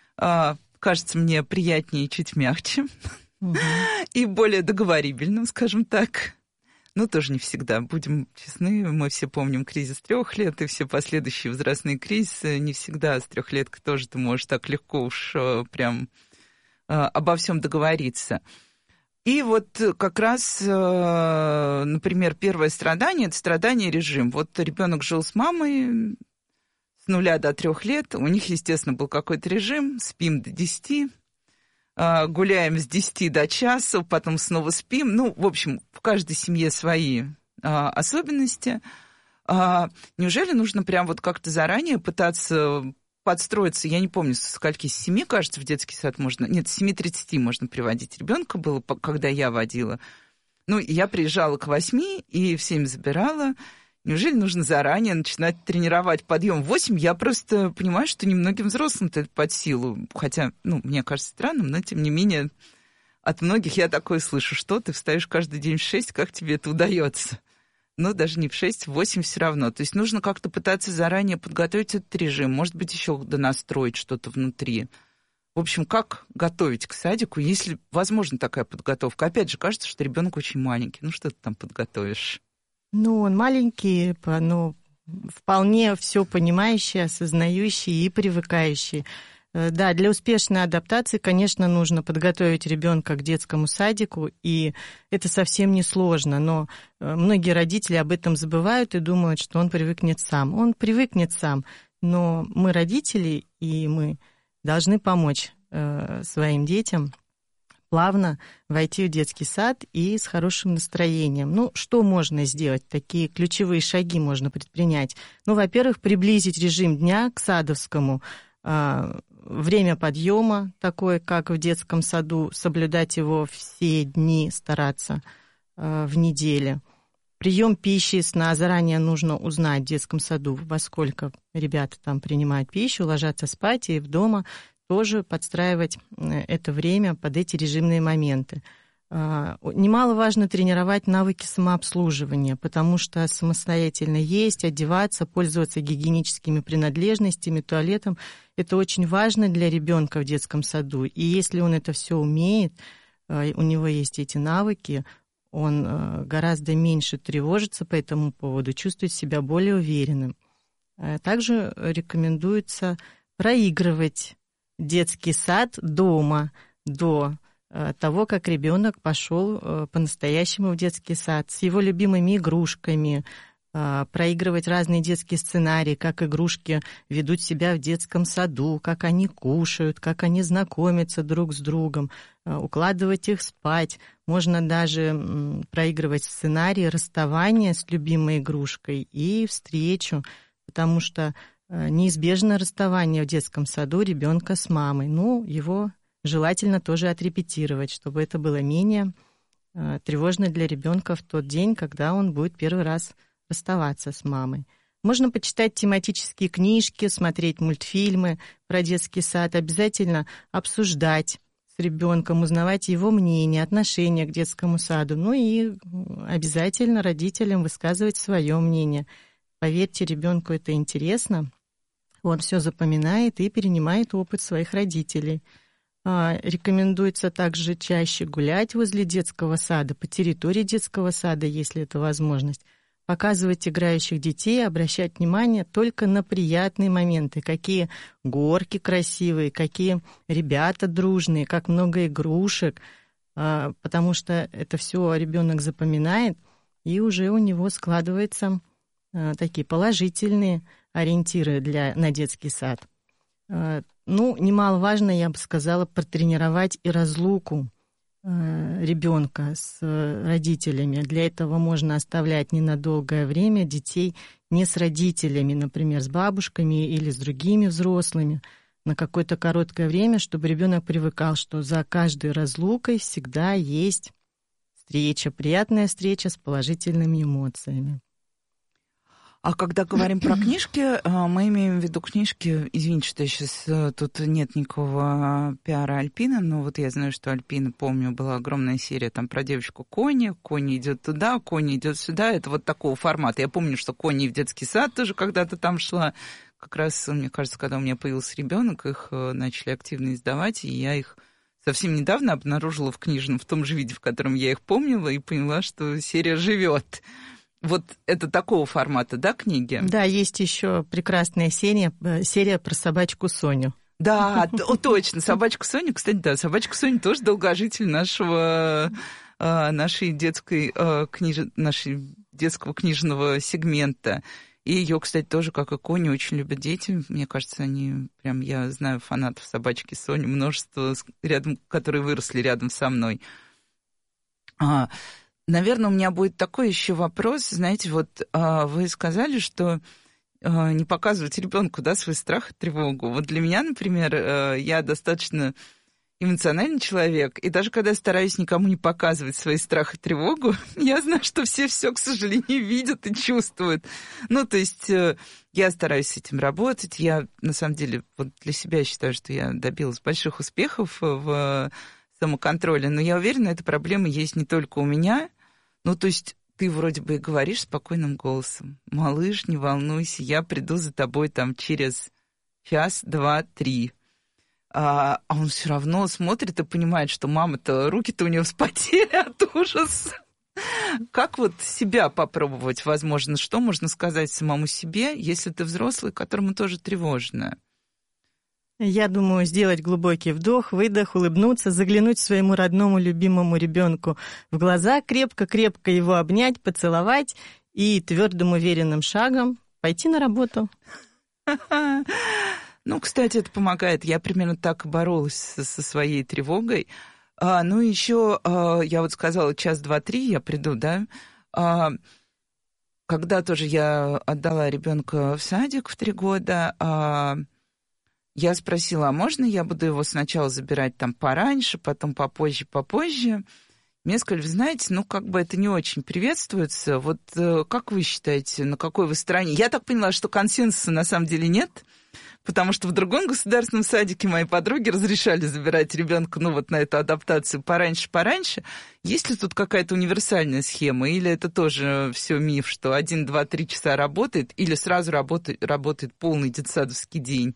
[SPEAKER 8] кажется мне приятнее и чуть мягче, угу. и более договорибельным, скажем так. Ну, тоже не всегда, будем честны, мы все помним кризис трех лет и все последующие возрастные кризисы. Не всегда с трехлеткой тоже ты можешь так легко уж прям обо всем договориться. И вот как раз, например, первое страдание – это страдание режим. Вот ребенок жил с мамой с нуля до трех лет, у них, естественно, был какой-то режим, спим до десяти, гуляем с десяти до часу, потом снова спим. Ну, в общем, в каждой семье свои а, особенности. А, неужели нужно прям вот как-то заранее пытаться подстроиться? Я не помню, со скольки, с семи, кажется, в детский сад можно... Нет, с семи тридцати можно приводить ребенка было, когда я водила. Ну, я приезжала к восьми и в семь забирала. Неужели нужно заранее начинать тренировать подъем в восемь? Я просто понимаю, что немногим взрослым-то это под силу. Хотя, ну, мне кажется странным, но тем не менее от многих я такое слышу. Что ты встаешь каждый день в шесть, как тебе это удается? Но даже не в шесть, в восемь все равно. То есть нужно как-то пытаться заранее подготовить этот режим. Может быть, еще донастроить что-то внутри. В общем, как готовить к садику, если возможна такая подготовка? Опять же, кажется, что ребенок очень маленький. Ну, что ты там подготовишь?
[SPEAKER 9] Ну, он маленький, но вполне все понимающие, осознающие и привыкающие. Да, для успешной адаптации, конечно, нужно подготовить ребенка к детскому садику, и это совсем не сложно, но многие родители об этом забывают и думают, что он привыкнет сам. Он привыкнет сам, но мы, родители, и мы должны помочь своим детям плавно войти в детский сад и с хорошим настроением. Ну, что можно сделать? Такие ключевые шаги можно предпринять. Ну, во-первых, приблизить режим дня к садовскому. Время подъема, такое, как в детском саду, соблюдать его все дни, стараться в неделю. Прием пищи и сна заранее нужно узнать в детском саду, во сколько ребята там принимают пищу, ложатся спать, и в дома тоже подстраивать это время под эти режимные моменты. Немаловажно тренировать навыки самообслуживания, потому что самостоятельно есть, одеваться, пользоваться гигиеническими принадлежностями, туалетом – это очень важно для ребенка в детском саду. И если он это все умеет, у него есть эти навыки, он гораздо меньше тревожится по этому поводу, чувствует себя более уверенным. Также рекомендуется проигрывать детский сад дома до того, как ребенок пошел по-настоящему в детский сад, с его любимыми игрушками, проигрывать разные детские сценарии, как игрушки ведут себя в детском саду, как они кушают, как они знакомятся друг с другом, укладывать их спать. Можно даже проигрывать сценарий расставания с любимой игрушкой и встречу, потому что неизбежно расставание в детском саду ребенка с мамой. Ну, его желательно тоже отрепетировать, чтобы это было менее тревожно для ребенка в тот день, когда он будет первый раз расставаться с мамой. Можно почитать тематические книжки, смотреть мультфильмы про детский сад, обязательно обсуждать с ребенком, узнавать его мнение, отношение к детскому саду. Ну и обязательно родителям высказывать свое мнение. Поверьте, ребенку это интересно. Он все запоминает и перенимает опыт своих родителей. Рекомендуется также чаще гулять возле детского сада, по территории детского сада, если это возможность. Показывать играющих детей, обращать внимание только на приятные моменты, какие горки красивые, какие ребята дружные, как много игрушек, потому что это все ребенок запоминает, и уже у него складываются такие положительные ориентиры для, на детский сад. Ну, немаловажно, я бы сказала, протренировать и разлуку ребенка с родителями. Для этого можно оставлять ненадолгое время детей не с родителями, например, с бабушками или с другими взрослыми, на какое-то короткое время, чтобы ребенок привыкал, что за каждой разлукой всегда есть встреча, приятная встреча с положительными эмоциями.
[SPEAKER 8] А когда говорим про книжки, мы имеем в виду книжки, извините, что сейчас тут нет никакого пиара Альпина, но вот я знаю, что Альпина, помню, была огромная серия там про девочку Кони, Кони идет туда, Кони идет сюда, это вот такого формата. Я помню, что Кони в детский сад тоже когда-то там шла, как раз, мне кажется, когда у меня появился ребенок, их начали активно издавать, и я их совсем недавно обнаружила в книжном, в том же виде, в котором я их помнила, и поняла, что серия живет. Вот это такого формата, да, книги?
[SPEAKER 9] Да, есть еще прекрасная серия, серия про собачку Соню.
[SPEAKER 8] Да, о, точно, собачку Соню, кстати, да, собачка Соню тоже долгожитель нашего, нашей детской, книж... нашей детского книжного сегмента. И ее, кстати, тоже, как и Кони, очень любят дети. Мне кажется, они прям, я знаю фанатов собачки Сони, множество, рядом, которые выросли рядом со мной. А, наверное, у меня будет такой еще вопрос. Знаете, вот а, вы сказали, что а, не показывать ребенку, да, свой страх и тревогу. Вот для меня, например, а, я достаточно эмоциональный человек, и даже когда я стараюсь никому не показывать свои страх и тревогу, я знаю, что все все, к сожалению, видят и чувствуют. Ну, то есть я стараюсь с этим работать. Я, на самом деле, вот для себя считаю, что я добилась больших успехов в самоконтроле, но я уверена, эта проблема есть не только у меня. Ну, то есть ты вроде бы и говоришь спокойным голосом: малыш, не волнуйся, я приду за тобой там через час, два, три. А он все равно смотрит и понимает, что мама-то, руки-то у нее вспотели от ужаса. Как вот себя попробовать, возможно, что можно сказать самому себе, если ты взрослый, которому тоже тревожно?
[SPEAKER 9] Я думаю, сделать глубокий вдох, выдох, улыбнуться, заглянуть своему родному, любимому ребенку в глаза, крепко-крепко его обнять, поцеловать и твердым, уверенным шагом пойти на работу.
[SPEAKER 8] Ну, кстати, это помогает. Я примерно так и боролась со, со своей тревогой. А, ну, еще, а, я вот сказала, час, два, три я приду, да. А, когда тоже я отдала ребенка в садик в три года, а, я спросила, а можно я буду его сначала забирать там пораньше, потом попозже, попозже? Мне сказали, вы знаете, ну, как бы это не очень приветствуется. Вот как вы считаете, на какой вы стороне? Я так поняла, что консенсуса на самом деле нет, потому что в другом государственном садике мои подруги разрешали забирать ребенка, ну, вот на эту адаптацию пораньше-пораньше. Есть ли тут какая-то универсальная схема, или это тоже все миф, что один, два, три часа работает, или сразу работает, работает полный детсадовский день?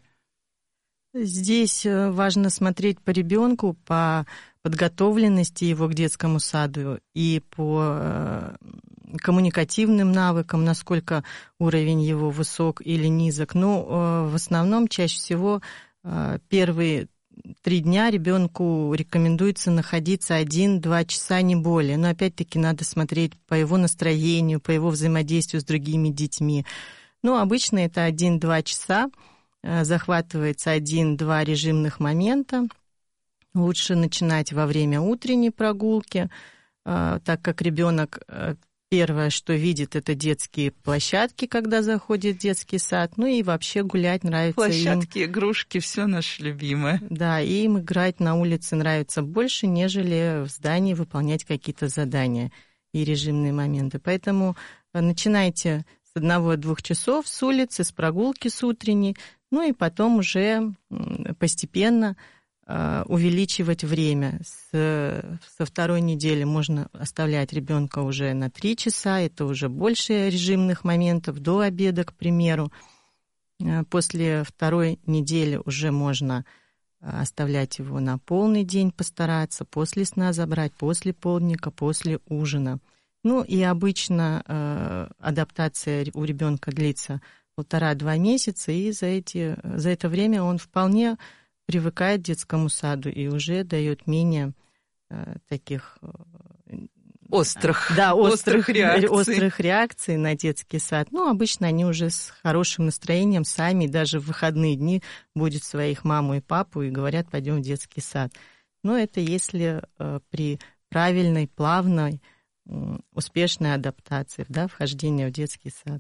[SPEAKER 9] Здесь важно смотреть по ребенку, по подготовленности его к детскому саду и по коммуникативным навыкам, насколько уровень его высок или низок. Но в основном чаще всего первые три дня ребенку рекомендуется находиться один-два часа, не более. Но опять-таки надо смотреть по его настроению, по его взаимодействию с другими детьми. Но обычно это один-два часа. Захватывается один-два режимных момента. Лучше начинать во время утренней прогулки, так как ребенок первое, что видит, это детские площадки, когда заходит в детский сад. Ну и вообще гулять нравится
[SPEAKER 8] Площадки,
[SPEAKER 9] им.
[SPEAKER 8] Площадки, игрушки, все наше любимое.
[SPEAKER 9] Да, и им играть на улице нравится больше, нежели в здании выполнять какие-то задания и режимные моменты. Поэтому начинайте с одного-двух часов с улицы, с прогулки с утренней, ну и потом уже постепенно увеличивать время. С, со второй недели можно оставлять ребенка уже на три часа, это уже больше режимных моментов, до обеда, к примеру. После второй недели уже можно оставлять его на полный день, постараться, после сна забрать, после полдника, после ужина. Ну и обычно э, адаптация у ребенка длится полтора-два месяца, и за, эти, за это время он вполне привыкает к детскому саду и уже дает менее э, таких... Э,
[SPEAKER 8] острых,
[SPEAKER 9] да, острых,
[SPEAKER 8] острых, реакций.
[SPEAKER 9] острых реакций на детский сад. Ну, обычно они уже с хорошим настроением сами, даже в выходные дни, будут своих маму и папу и говорят, пойдем в детский сад. Но это если э, при правильной, плавной, успешной адаптации, да, вхождения в детский сад.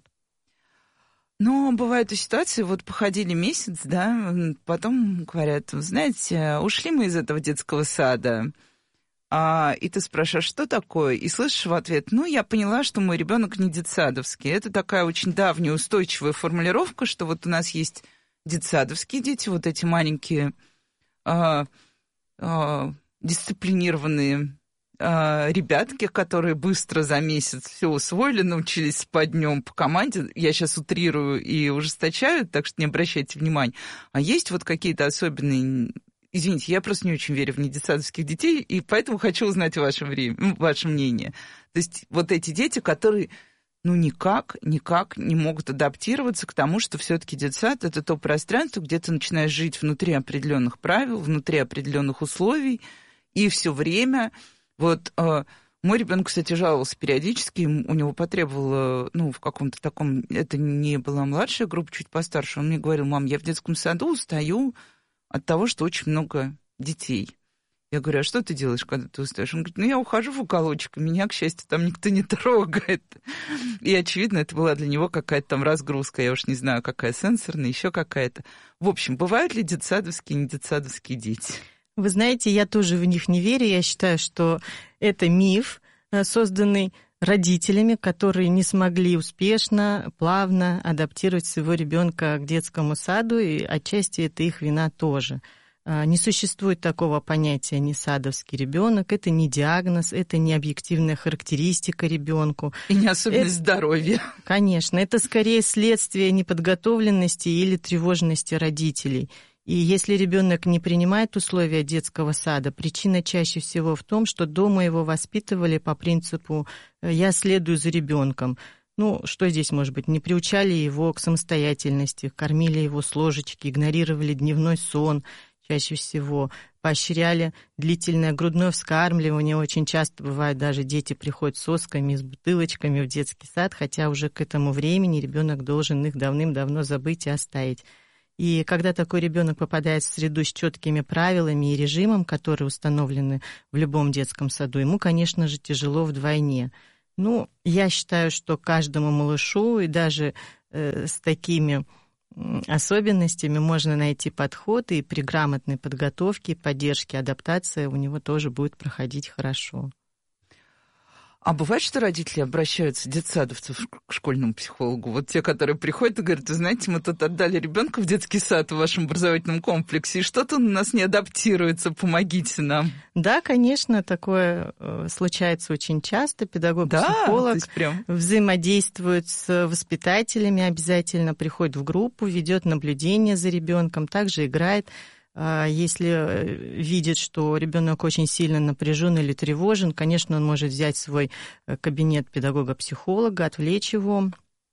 [SPEAKER 8] Но бывают и ситуации, вот походили месяц, да, потом говорят, знаете, ушли мы из этого детского сада, а, и ты спрашиваешь, что такое, и слышишь в ответ, ну, я поняла, что мой ребенок не детсадовский. Это такая очень давняя устойчивая формулировка, что вот у нас есть детсадовские дети, вот эти маленькие а, а, дисциплинированные ребятки, которые быстро за месяц все усвоили, научились спать днем по команде. Я сейчас утрирую и ужесточаю, так что не обращайте внимания. А есть вот какие-то особенные... Извините, я просто не очень верю в недетсадовских детей, и поэтому хочу узнать ваше, время, ваше мнение. То есть вот эти дети, которые ну никак, никак не могут адаптироваться к тому, что все-таки детсад — это то пространство, где ты начинаешь жить внутри определенных правил, внутри определенных условий, и все время... Вот э, мой ребенок, кстати, жаловался периодически, у него потребовало, ну, в каком-то таком, это не была младшая группа, чуть постарше, он мне говорил, мам, я в детском саду устаю от того, что очень много детей. Я говорю, а что ты делаешь, когда ты устаешь? Он говорит, ну, я ухожу в уголочек, и меня, к счастью, там никто не трогает. И, очевидно, это была для него какая-то там разгрузка, я уж не знаю, какая сенсорная, еще какая-то. В общем, бывают ли детсадовские и недетсадовские дети?
[SPEAKER 9] Вы знаете, я тоже в них не верю. Я считаю, что это миф, созданный родителями, которые не смогли успешно, плавно адаптировать своего ребенка к детскому саду, и отчасти это их вина тоже. Не существует такого понятия «несадовский ребенок», это не диагноз, это не объективная характеристика ребенку.
[SPEAKER 8] И не особенность это, здоровья.
[SPEAKER 9] Конечно, это скорее следствие неподготовленности или тревожности родителей. И если ребенок не принимает условия детского сада, причина чаще всего в том, что дома его воспитывали по принципу «я следую за ребенком». Ну, что здесь может быть? Не приучали его к самостоятельности, кормили его с ложечки, игнорировали дневной сон чаще всего, поощряли длительное грудное вскармливание. Очень часто бывает, даже дети приходят с сосками, с бутылочками в детский сад, хотя уже к этому времени ребенок должен их давным-давно забыть и оставить. И когда такой ребенок попадает в среду с четкими правилами и режимом, которые установлены в любом детском саду, ему, конечно же, тяжело вдвойне. Ну, я считаю, что каждому малышу и даже э, с такими особенностями можно найти подход, и при грамотной подготовке, поддержке, адаптации у него тоже будет проходить хорошо.
[SPEAKER 8] А бывает, что родители обращаются, детсадовцев, к школьному психологу? Вот те, которые приходят и говорят: вы знаете, мы тут отдали ребенка в детский сад в вашем образовательном комплексе, и что-то у нас не адаптируется, помогите нам.
[SPEAKER 9] Да, конечно, такое случается очень часто. Педагог-психолог
[SPEAKER 8] да, прям...
[SPEAKER 9] взаимодействует с воспитателями, обязательно приходит в группу, ведет наблюдение за ребенком, также играет. Если видит, что ребенок очень сильно напряжен или тревожен, конечно, он может взять свой кабинет педагога-психолога, отвлечь его,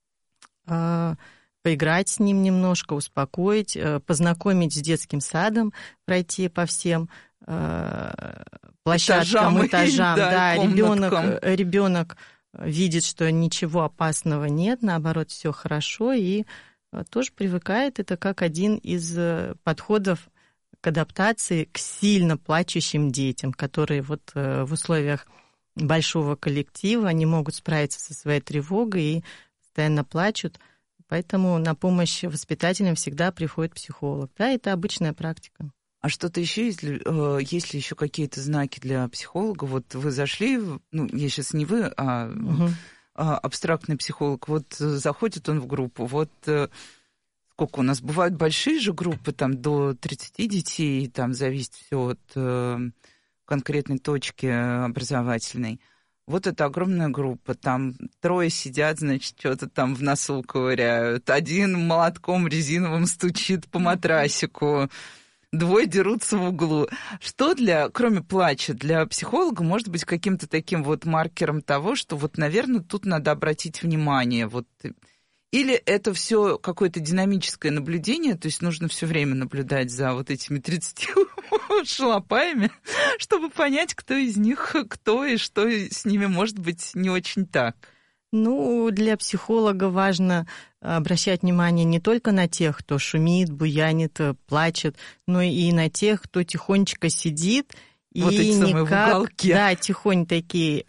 [SPEAKER 9] поиграть с ним немножко, успокоить, познакомить с детским садом, пройти по всем площадкам, этажам, этажам. Да, да, ребенок, ребенок видит, что ничего опасного нет, наоборот, все хорошо, и тоже привыкает. Это как один из подходов к адаптации к сильно плачущим детям, которые вот в условиях большого коллектива они могут справиться со своей тревогой и постоянно плачут. Поэтому на помощь воспитателям всегда приходит психолог. Да, это обычная практика.
[SPEAKER 8] А что-то еще есть ли, есть ли еще какие-то знаки для психолога? Вот вы зашли, ну, я сейчас не вы, а угу. абстрактный психолог, вот заходит он в группу, вот... Сколько у нас бывают большие же группы, там до тридцати детей, там зависит все от э, конкретной точки образовательной. Вот это огромная группа, там трое сидят, значит, что-то там в носу ковыряют, один молотком резиновым стучит по матрасику, двое дерутся в углу. Что для, кроме плача, для психолога может быть каким-то таким вот маркером того, что вот, наверное, тут надо обратить внимание, вот... Или это все какое-то динамическое наблюдение, то есть нужно все время наблюдать за вот этими тридцатью шалопаями, чтобы понять, кто из них кто и что с ними может быть не очень так.
[SPEAKER 9] Ну, для психолога важно обращать внимание не только на тех, кто шумит, буянит, плачет, но и на тех, кто тихонечко сидит
[SPEAKER 8] вот
[SPEAKER 9] и
[SPEAKER 8] никак...
[SPEAKER 9] в уголке. Да, тихонь такие.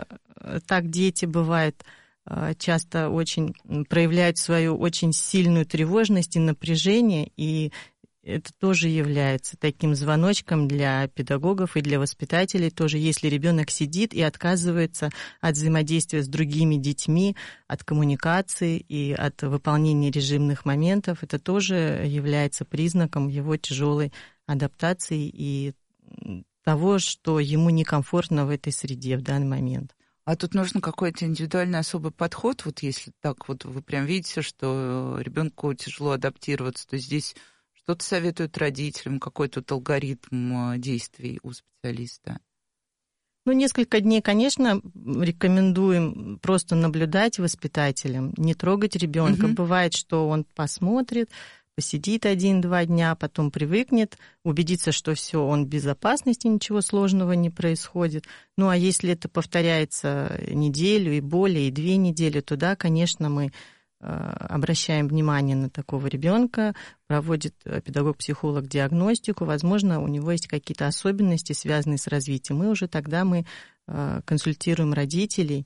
[SPEAKER 9] Так дети бывают... часто очень проявляют свою очень сильную тревожность и напряжение, и это тоже является таким звоночком для педагогов и для воспитателей тоже, если ребенок сидит и отказывается от взаимодействия с другими детьми, от коммуникации и от выполнения режимных моментов, это тоже является признаком его тяжелой адаптации и того, что ему некомфортно в этой среде в данный момент.
[SPEAKER 8] А тут нужен какой-то индивидуальный особый подход, вот если так вот вы прям видите, что ребенку тяжело адаптироваться, то здесь что-то советуют родителям, какой тут алгоритм действий у специалиста?
[SPEAKER 9] Ну, несколько дней, конечно, рекомендуем просто наблюдать воспитателям, не трогать ребенка. Угу. Бывает, что он посмотрит, посидит один-два дня, потом привыкнет, убедится, что все, он в безопасности, ничего сложного не происходит. Ну, а если это повторяется неделю и более, и две недели, то да, конечно, мы обращаем внимание на такого ребенка, проводит педагог-психолог диагностику, возможно, у него есть какие-то особенности, связанные с развитием, и уже тогда мы консультируем родителей,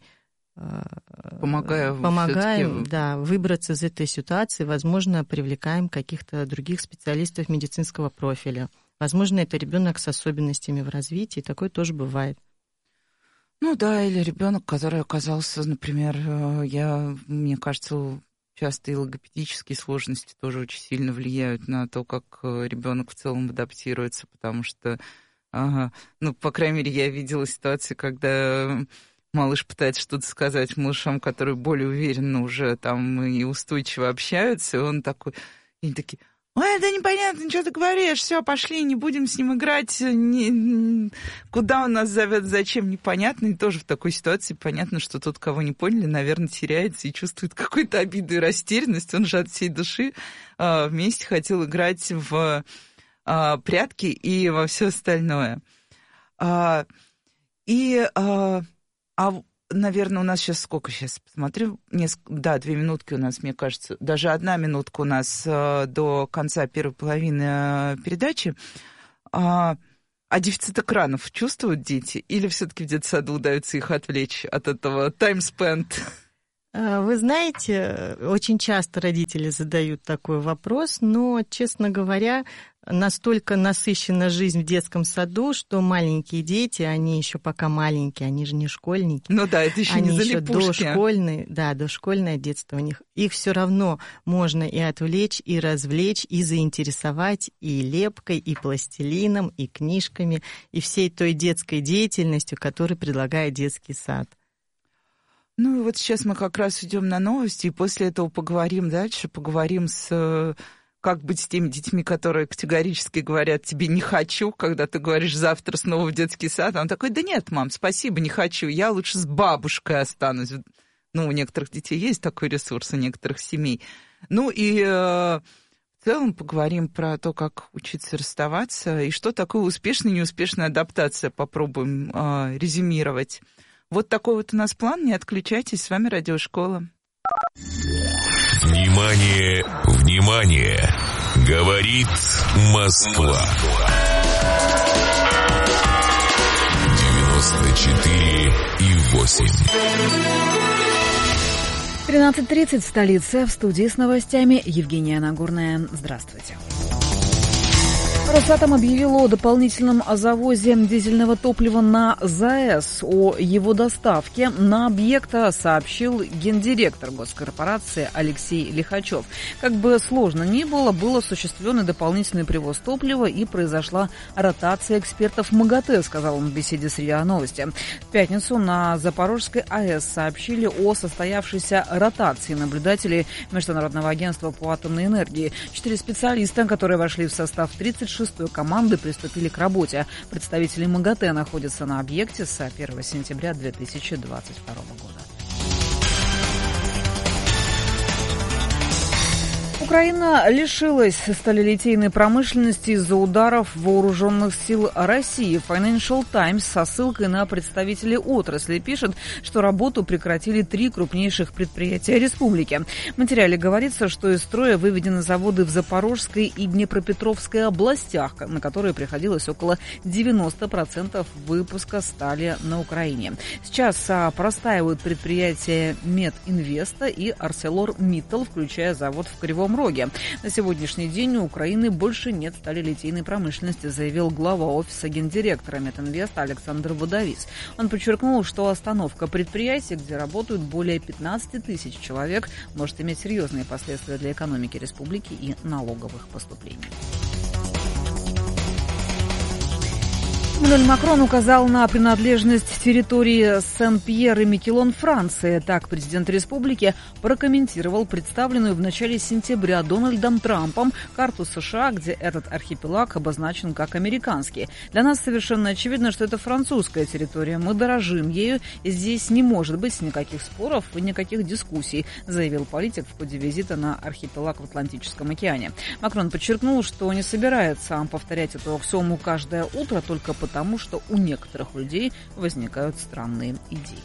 [SPEAKER 8] Помогаю
[SPEAKER 9] помогаем да, выбраться из этой ситуации, возможно, привлекаем каких-то других специалистов медицинского профиля. Возможно, это ребенок с особенностями в развитии, такое тоже бывает.
[SPEAKER 8] Ну да, или ребенок, который оказался, например, я, мне кажется, часто и логопедические сложности тоже очень сильно влияют на то, как ребенок в целом адаптируется, потому что, ага, ну, по крайней мере, я видела ситуации, когда малыш пытается что-то сказать малышам, которые более уверенно уже там и устойчиво общаются, и он такой, и они такие: Ой, да непонятно, что ты говоришь, все, пошли, не будем с ним играть, не... куда он нас зовет, зачем, непонятно. И тоже в такой ситуации понятно, что тот, кого не поняли, наверное, теряется и чувствует какую-то обиду и растерянность. Он же от всей души а, вместе хотел играть в а, прятки и во все остальное. А, и, а, а, наверное, у нас сейчас сколько сейчас, посмотрю, несколько, да, две минутки у нас, мне кажется, даже одна минутка у нас а, до конца первой половины а, передачи. А, а дефицит экранов чувствуют дети? Или все-таки в детсаду удается их отвлечь от этого time spent?
[SPEAKER 9] Вы знаете, очень часто родители задают такой вопрос, но, честно говоря, настолько насыщена жизнь в детском саду, что маленькие дети, они еще пока маленькие, они же не школьники.
[SPEAKER 8] Ну да, это еще
[SPEAKER 9] они
[SPEAKER 8] не
[SPEAKER 9] еще
[SPEAKER 8] залипушки.
[SPEAKER 9] Дошкольные, да, дошкольное детство у них. Их все равно можно и отвлечь, и развлечь, и заинтересовать и лепкой, и пластилином, и книжками, и всей той детской деятельностью, которую предлагает детский сад.
[SPEAKER 8] Ну и вот сейчас мы как раз идем на новости, и после этого поговорим дальше, поговорим с... Как быть с теми детьми, которые категорически говорят тебе «не хочу», когда ты говоришь «завтра снова в детский сад». Он такой: да нет, мам, спасибо, не хочу, я лучше с бабушкой останусь. Ну, у некоторых детей есть такой ресурс, у некоторых семей. Ну и э, в целом поговорим про то, как учиться расставаться, и что такое успешная и неуспешная адаптация. Попробуем э, резюмировать. Вот такой вот у нас план, не отключайтесь, с вами Радиошкола.
[SPEAKER 3] Внимание, внимание! Говорит Москва. девяносто четыре и восемь.
[SPEAKER 4] тринадцать тридцать в столице. В студии с новостями Евгения Нагорная. Здравствуйте. Росатом объявил о дополнительном завозе дизельного топлива на ЗАЭС. О его доставке на объект сообщил гендиректор госкорпорации Алексей Лихачев. Как бы сложно ни было, был осуществлен и дополнительный привоз топлива, и произошла ротация экспертов МАГАТЭ, сказал он в беседе с РИА Новости. В пятницу на Запорожской АЭС сообщили о состоявшейся ротации наблюдателей Международного агентства по атомной энергии. Четыре специалиста, которые вошли в состав тридцать шестой команды, приступили к работе. Представители МАГАТЭ находятся на объекте с первого сентября две тысячи двадцать второго года. Украина лишилась сталелитейной промышленности из-за ударов вооруженных сил России. Financial Times со ссылкой на представителей отрасли пишет, что работу прекратили три крупнейших предприятия республики. В материале говорится, что из строя выведены заводы в Запорожской и Днепропетровской областях, на которые приходилось около девяносто процентов выпуска стали на Украине. Сейчас простаивают предприятия Мединвеста и ArcelorMittal, включая завод в Кривом Роге. На сегодняшний день у Украины больше нет сталелитейной промышленности, заявил глава офиса гендиректора Мединвеста Александр Водовис. Он подчеркнул, что остановка предприятий, где работают более пятнадцать тысяч человек, может иметь серьезные последствия для экономики республики и налоговых поступлений. Эммануэль Макрон указал на принадлежность территории Сен-Пьер и Микелон Франции. Так президент республики прокомментировал представленную в начале сентября Дональдом Трампом карту США, где этот архипелаг обозначен как американский. Для нас совершенно очевидно, что это французская территория. Мы дорожим ею, и здесь не может быть никаких споров и никаких дискуссий, заявил политик в ходе визита на архипелаг в Атлантическом океане. Макрон подчеркнул, что не собирается повторять эту аксиому каждое утро только по потому что у некоторых людей возникают странные идеи.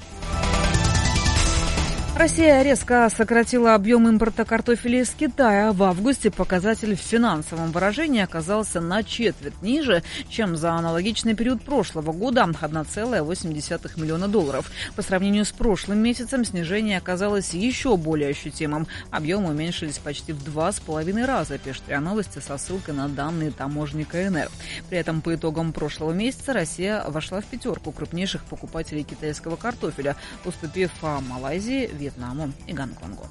[SPEAKER 4] Россия резко сократила объем импорта картофеля из Китая. В августе показатель в финансовом выражении оказался на четверть ниже, чем за аналогичный период прошлого года – одна целая восемь десятых миллиона долларов. По сравнению с прошлым месяцем снижение оказалось еще более ощутимым. Объемы уменьшились почти в два с половиной раза, пишет РИА Новости со ссылкой на данные таможни КНР. При этом по итогам прошлого месяца Россия вошла в пятерку крупнейших покупателей китайского картофеля, уступив Малайзии, Вьетнаму и Гонконгу.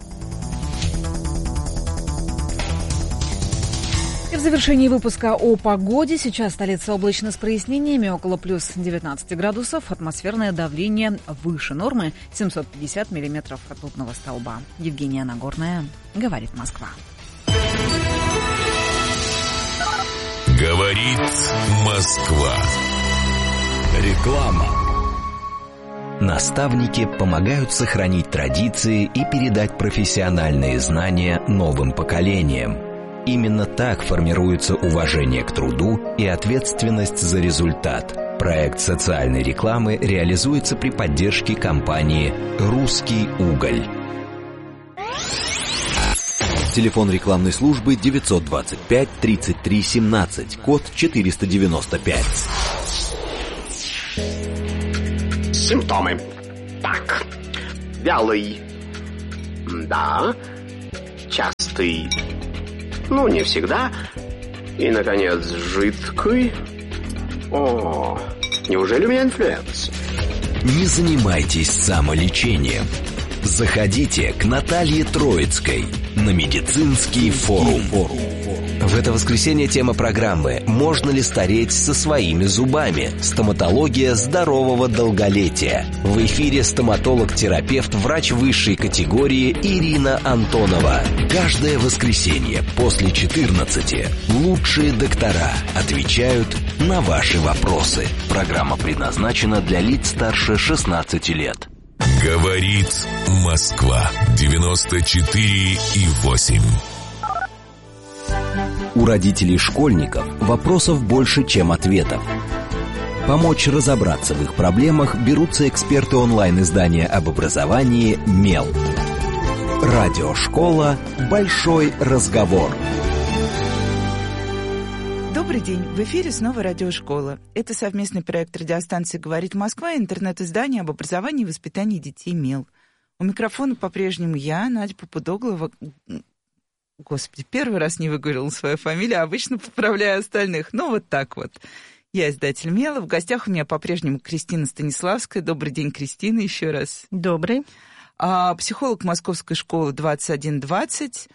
[SPEAKER 4] И в завершении выпуска о погоде. Сейчас столица облачно с прояснениями, около плюс девятнадцать градусов. Атмосферное давление выше нормы, семьсот пятьдесят миллиметров ртутного столба. Евгения Нагорная, говорит Москва.
[SPEAKER 3] Говорит Москва.
[SPEAKER 7] Реклама.
[SPEAKER 5] Наставники помогают сохранить традиции и передать профессиональные знания новым поколениям. Именно так формируется уважение к труду и ответственность за результат. Проект социальной рекламы реализуется при поддержке компании «Русский уголь». Телефон рекламной службы девятьсот двадцать пять тридцать три семнадцать, код четыреста девяносто пять.
[SPEAKER 10] Симптомы. Так. Вялый. Да. Частый. Ну, не всегда. И, наконец, жидкий. О, неужели у меня инфлюенс?
[SPEAKER 5] Не занимайтесь самолечением. Заходите к Наталье Троицкой на медицинский форум. В это воскресенье тема программы «Можно ли стареть со своими зубами? Стоматология здорового долголетия». В эфире стоматолог-терапевт, врач высшей категории Ирина Антонова. Каждое воскресенье после четырнадцати лучшие доктора отвечают на ваши вопросы. Программа предназначена для лиц старше шестнадцати лет.
[SPEAKER 3] Говорит Москва. девяносто четыре и восемь.
[SPEAKER 5] У родителей школьников вопросов больше, чем ответов. Помочь разобраться в их проблемах берутся эксперты онлайн-издания об образовании «Мел». Радиошкола «Большой разговор».
[SPEAKER 8] Добрый день. В эфире снова радиошкола. Это совместный проект радиостанции «Говорит Москва» и интернет-издание об образовании и воспитании детей «Мел». У микрофона по-прежнему я, Надя Попудоглова. Господи, первый раз не выговорила свою фамилию, а обычно поправляю остальных. Ну, вот так вот. Я издатель «Мела». В гостях у меня по-прежнему Кристина Станиславская. Добрый день, Кристина, еще раз.
[SPEAKER 9] Добрый.
[SPEAKER 8] А, психолог Московской школы двадцать один двадцать.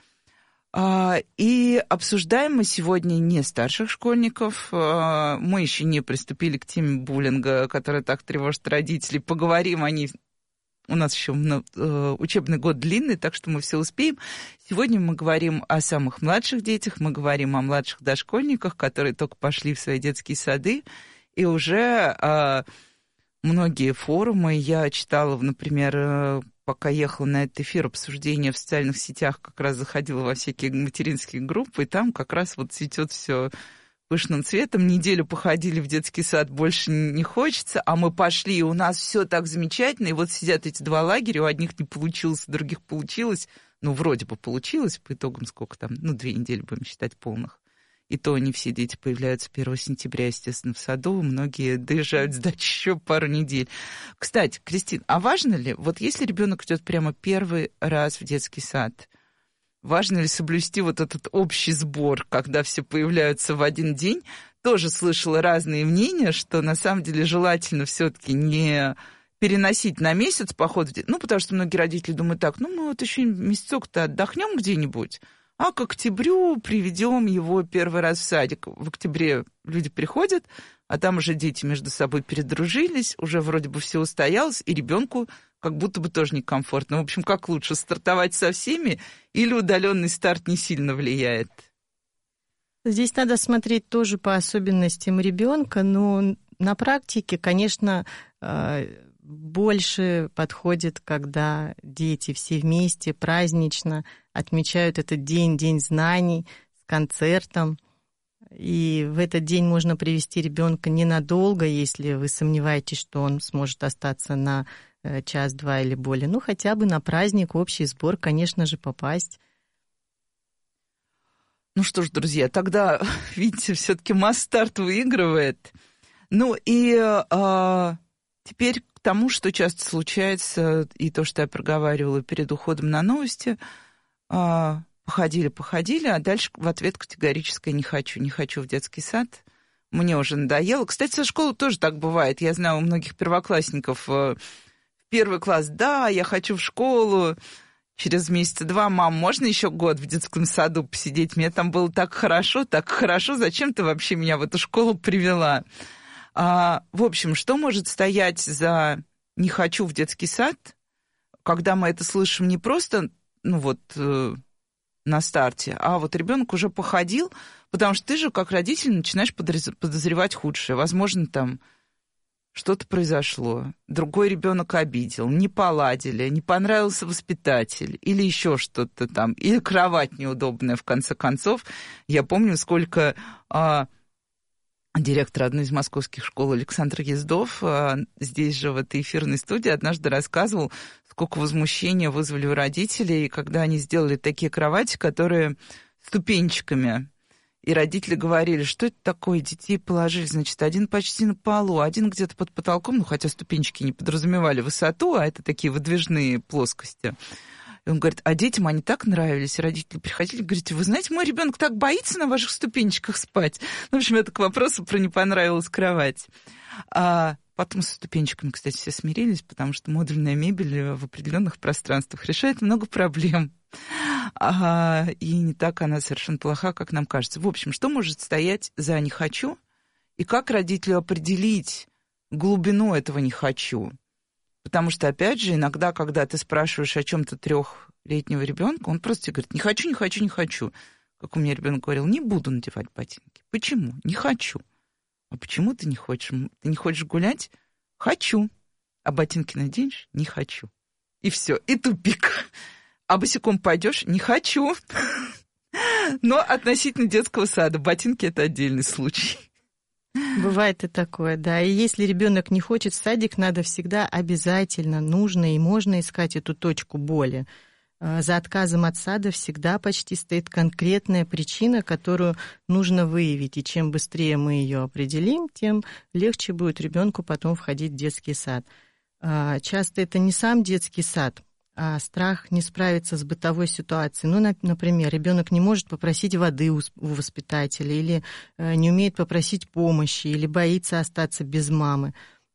[SPEAKER 8] А, и обсуждаем мы сегодня не старших школьников. А, мы еще не приступили к теме буллинга, которая так тревожит родителей. Поговорим о ней. У нас еще э, учебный год длинный, так что мы все успеем. Сегодня мы говорим о самых младших детях, мы говорим о младших дошкольниках, которые только пошли в свои детские сады. И уже э, многие форумы я читала, например, э, пока ехала на этот эфир, обсуждения в социальных сетях, как раз заходила во всякие материнские группы, и там как раз вот цветет все пышным цветом. Неделю походили в детский сад, больше не хочется, а мы пошли, и у нас все так замечательно. И вот сидят эти два лагеря, у одних не получилось, у других получилось. Ну, вроде бы получилось, по итогам сколько там, ну, две недели будем считать полных. И то не все дети появляются первого сентября, естественно, в саду. Многие доезжают сдать еще пару недель. Кстати, Кристина, а важно ли, вот если ребенок идет прямо первый раз в детский сад, важно ли соблюсти вот этот общий сбор, когда все появляются в один день? Тоже слышала разные мнения, что на самом деле желательно все-таки не переносить на месяц поход в детский. Ну, потому что многие родители думают так, ну, мы вот еще месяцок-то отдохнем где-нибудь, а к октябрю приведем его первый раз в садик. В октябре люди приходят, а там уже дети между собой передружились, уже вроде бы все устоялось, и ребенку как будто бы тоже некомфортно. В общем, как лучше, стартовать со всеми или удаленный старт не сильно влияет?
[SPEAKER 9] Здесь надо смотреть тоже по особенностям ребенка, но на практике, конечно, больше подходит, когда дети все вместе празднично отмечают этот день, день знаний с концертом. И в этот день можно привести ребенка ненадолго, если вы сомневаетесь, что он сможет остаться на час-два или более. Ну, хотя бы на праздник, общий сбор, конечно же, попасть.
[SPEAKER 8] Ну что ж, друзья, тогда, видите, все-таки масс-старт выигрывает. Ну и а, теперь к тому, что часто случается, и то, что я проговаривала перед уходом на новости, а, походили-походили, а дальше в ответ категорическое «не хочу, не хочу в детский сад». Мне уже надоело. Кстати, со школы тоже так бывает. Я знаю, у многих первоклассников в первый класс, да, я хочу в школу. Через месяца два, мам, можно еще год в детском саду посидеть? Мне там было так хорошо, так хорошо. Зачем ты вообще меня в эту школу привела? А, в общем, что может стоять за «не хочу в детский сад», когда мы это слышим не просто, ну вот, на старте, а вот ребенок уже походил, потому что ты же, как родитель, начинаешь подозревать худшее. Возможно, там что-то произошло, другой ребенок обидел, не поладили, не понравился воспитатель или еще что-то там, или кровать неудобная, в конце концов. Я помню, сколько а, директор одной из московских школ Александр Ездов а, здесь же, в этой эфирной студии, однажды рассказывал, сколько возмущения вызвали у родителей, когда они сделали такие кровати, которые ступенчиками. И родители говорили, что это такое, детей положили, значит, один почти на полу, один где-то под потолком, ну, хотя ступенчики не подразумевали высоту, а это такие выдвижные плоскости. И он говорит, а детям они так нравились, и родители приходили, говорите, вы знаете, мой ребенок так боится на ваших ступенчиках спать. Ну, в общем, это к вопросу про не понравилась кровать. А потом со ступенчиками, кстати, все смирились, потому что модульная мебель в определенных пространствах решает много проблем. А, и не так она совершенно плоха, как нам кажется. В общем, что может стоять за «не хочу» и как родителю определить глубину этого «не хочу»? Потому что, опять же, иногда, когда ты спрашиваешь о чем-то трехлетнего ребенка, он просто тебе говорит, не хочу, не хочу, не хочу. Как у меня ребенок говорил, не буду надевать ботинки. Почему? Не хочу. А почему ты не хочешь? Ты не хочешь гулять? Хочу. А ботинки наденешь? Не хочу. И все, и тупик. А босиком пойдешь? Не хочу. Но относительно детского сада ботинки — это отдельный случай.
[SPEAKER 9] Бывает и такое, да. И если ребенок не хочет в садик, надо всегда обязательно, нужно и можно искать эту точку боли. За отказом от сада всегда почти стоит конкретная причина, которую нужно выявить. И чем быстрее мы ее определим, тем легче будет ребенку потом входить в детский сад. Часто это не сам детский сад, а страх не справиться с бытовой ситуацией. Ну, например, ребенок не может попросить воды у воспитателя, или не умеет попросить помощи, или боится остаться без мамы.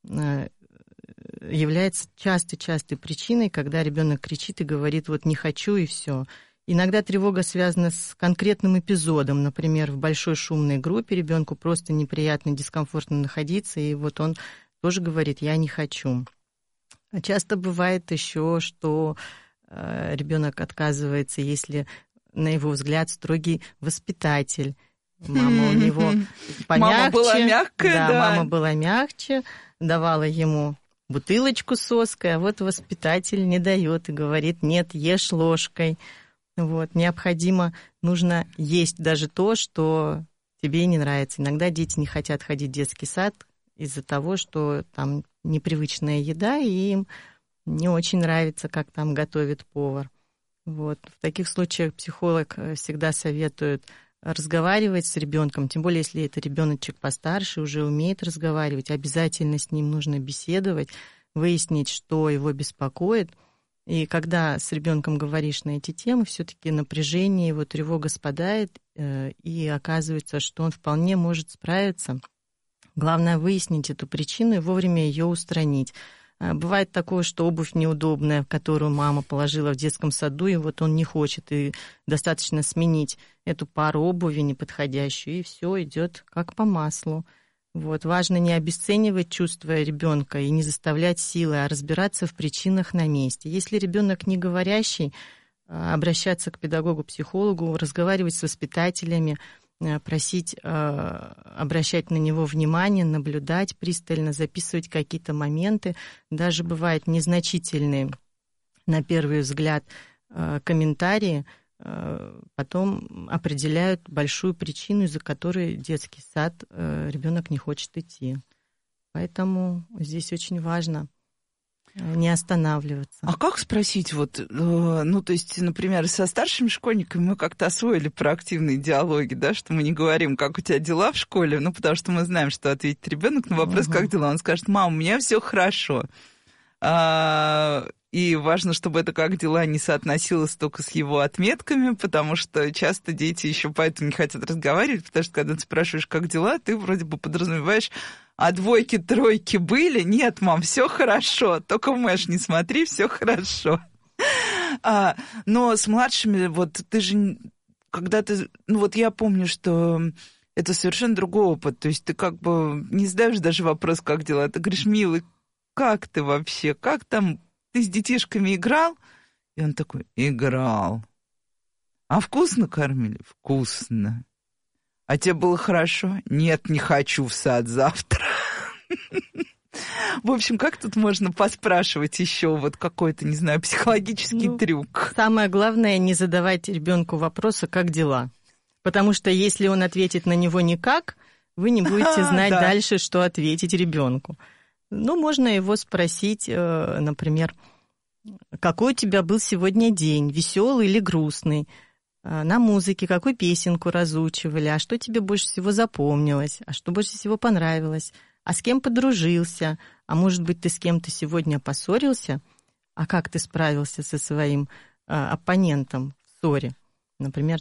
[SPEAKER 9] Является частой-частой причиной, когда ребенок кричит и говорит, вот не хочу, и все. Иногда тревога связана с конкретным эпизодом. Например, в большой шумной группе ребенку просто неприятно, дискомфортно находиться, и вот он тоже говорит, я не хочу. А часто бывает еще, что ребенок отказывается, если, на его взгляд, строгий воспитатель. Мама у него помягче.
[SPEAKER 8] Мама была мягкая,
[SPEAKER 9] да.
[SPEAKER 8] да.
[SPEAKER 9] Мама была мягче, давала ему бутылочку соской, а вот воспитатель не дает и говорит, нет, ешь ложкой. Вот, необходимо, нужно есть даже то, что тебе не нравится. Иногда дети не хотят ходить в детский сад из-за того, что там непривычная еда, и им не очень нравится, как там готовит повар. Вот. В таких случаях психолог всегда советует разговаривать с ребенком, тем более, если это ребеночек постарше, уже умеет разговаривать, обязательно с ним нужно беседовать, выяснить, что его беспокоит. И когда с ребенком говоришь на эти темы, все-таки напряжение, его тревога спадает, и оказывается, что он вполне может справиться. Главное выяснить эту причину и вовремя ее устранить. Бывает такое, что обувь неудобная, которую мама положила в детском саду, и вот он не хочет, и достаточно сменить эту пару обуви неподходящую, и все идет как по маслу. Вот. Важно не обесценивать чувства ребенка и не заставлять силы, а разбираться в причинах на месте. Если ребенок не говорящий, обращаться к педагогу-психологу, разговаривать с воспитателями, просить обращать на него внимание, наблюдать пристально, записывать какие-то моменты. Даже бывают незначительные, на первый взгляд, комментарии, потом определяют большую причину, из-за которой детский сад ребенок не хочет идти. Поэтому здесь очень важно не останавливаться.
[SPEAKER 8] А как спросить, вот, ну, то есть, например, со старшими школьниками мы как-то освоили проактивные диалоги, да, что мы не говорим, как у тебя дела в школе, ну, потому что мы знаем, что ответит ребенок на вопрос, угу. как дела, он скажет, мам, у меня все хорошо. А, и важно, чтобы это как дела не соотносилось только с его отметками, потому что часто дети еще поэтому не хотят разговаривать, потому что когда ты спрашиваешь, как дела, ты вроде бы подразумеваешь, а двойки, тройки были? Нет, мам, все хорошо. Только в Мэш не смотри, все хорошо. А, но с младшими, вот ты же, когда ты... Ну вот я помню, что это совершенно другой опыт. То есть ты как бы не задаешь даже вопрос, как дела. Ты говоришь, милый, как ты вообще? Как там? Ты с детишками играл? И он такой, играл. А вкусно кормили? Вкусно. А тебе было хорошо? Нет, не хочу в сад завтра. В общем, как тут можно поспрашивать еще вот какой-то, не знаю, психологический ну, трюк?
[SPEAKER 9] Самое главное, не задавать ребенку вопроса, как дела. Потому что если он ответит на него никак, вы не будете знать да. дальше, что ответить ребенку. Ну, можно его спросить, например, какой у тебя был сегодня день, веселый или грустный? На музыке какую песенку разучивали, а что тебе больше всего запомнилось, а что больше всего понравилось, а с кем подружился, а может быть, ты с кем-то сегодня поссорился, а как ты справился со своим а, оппонентом в ссоре? Например,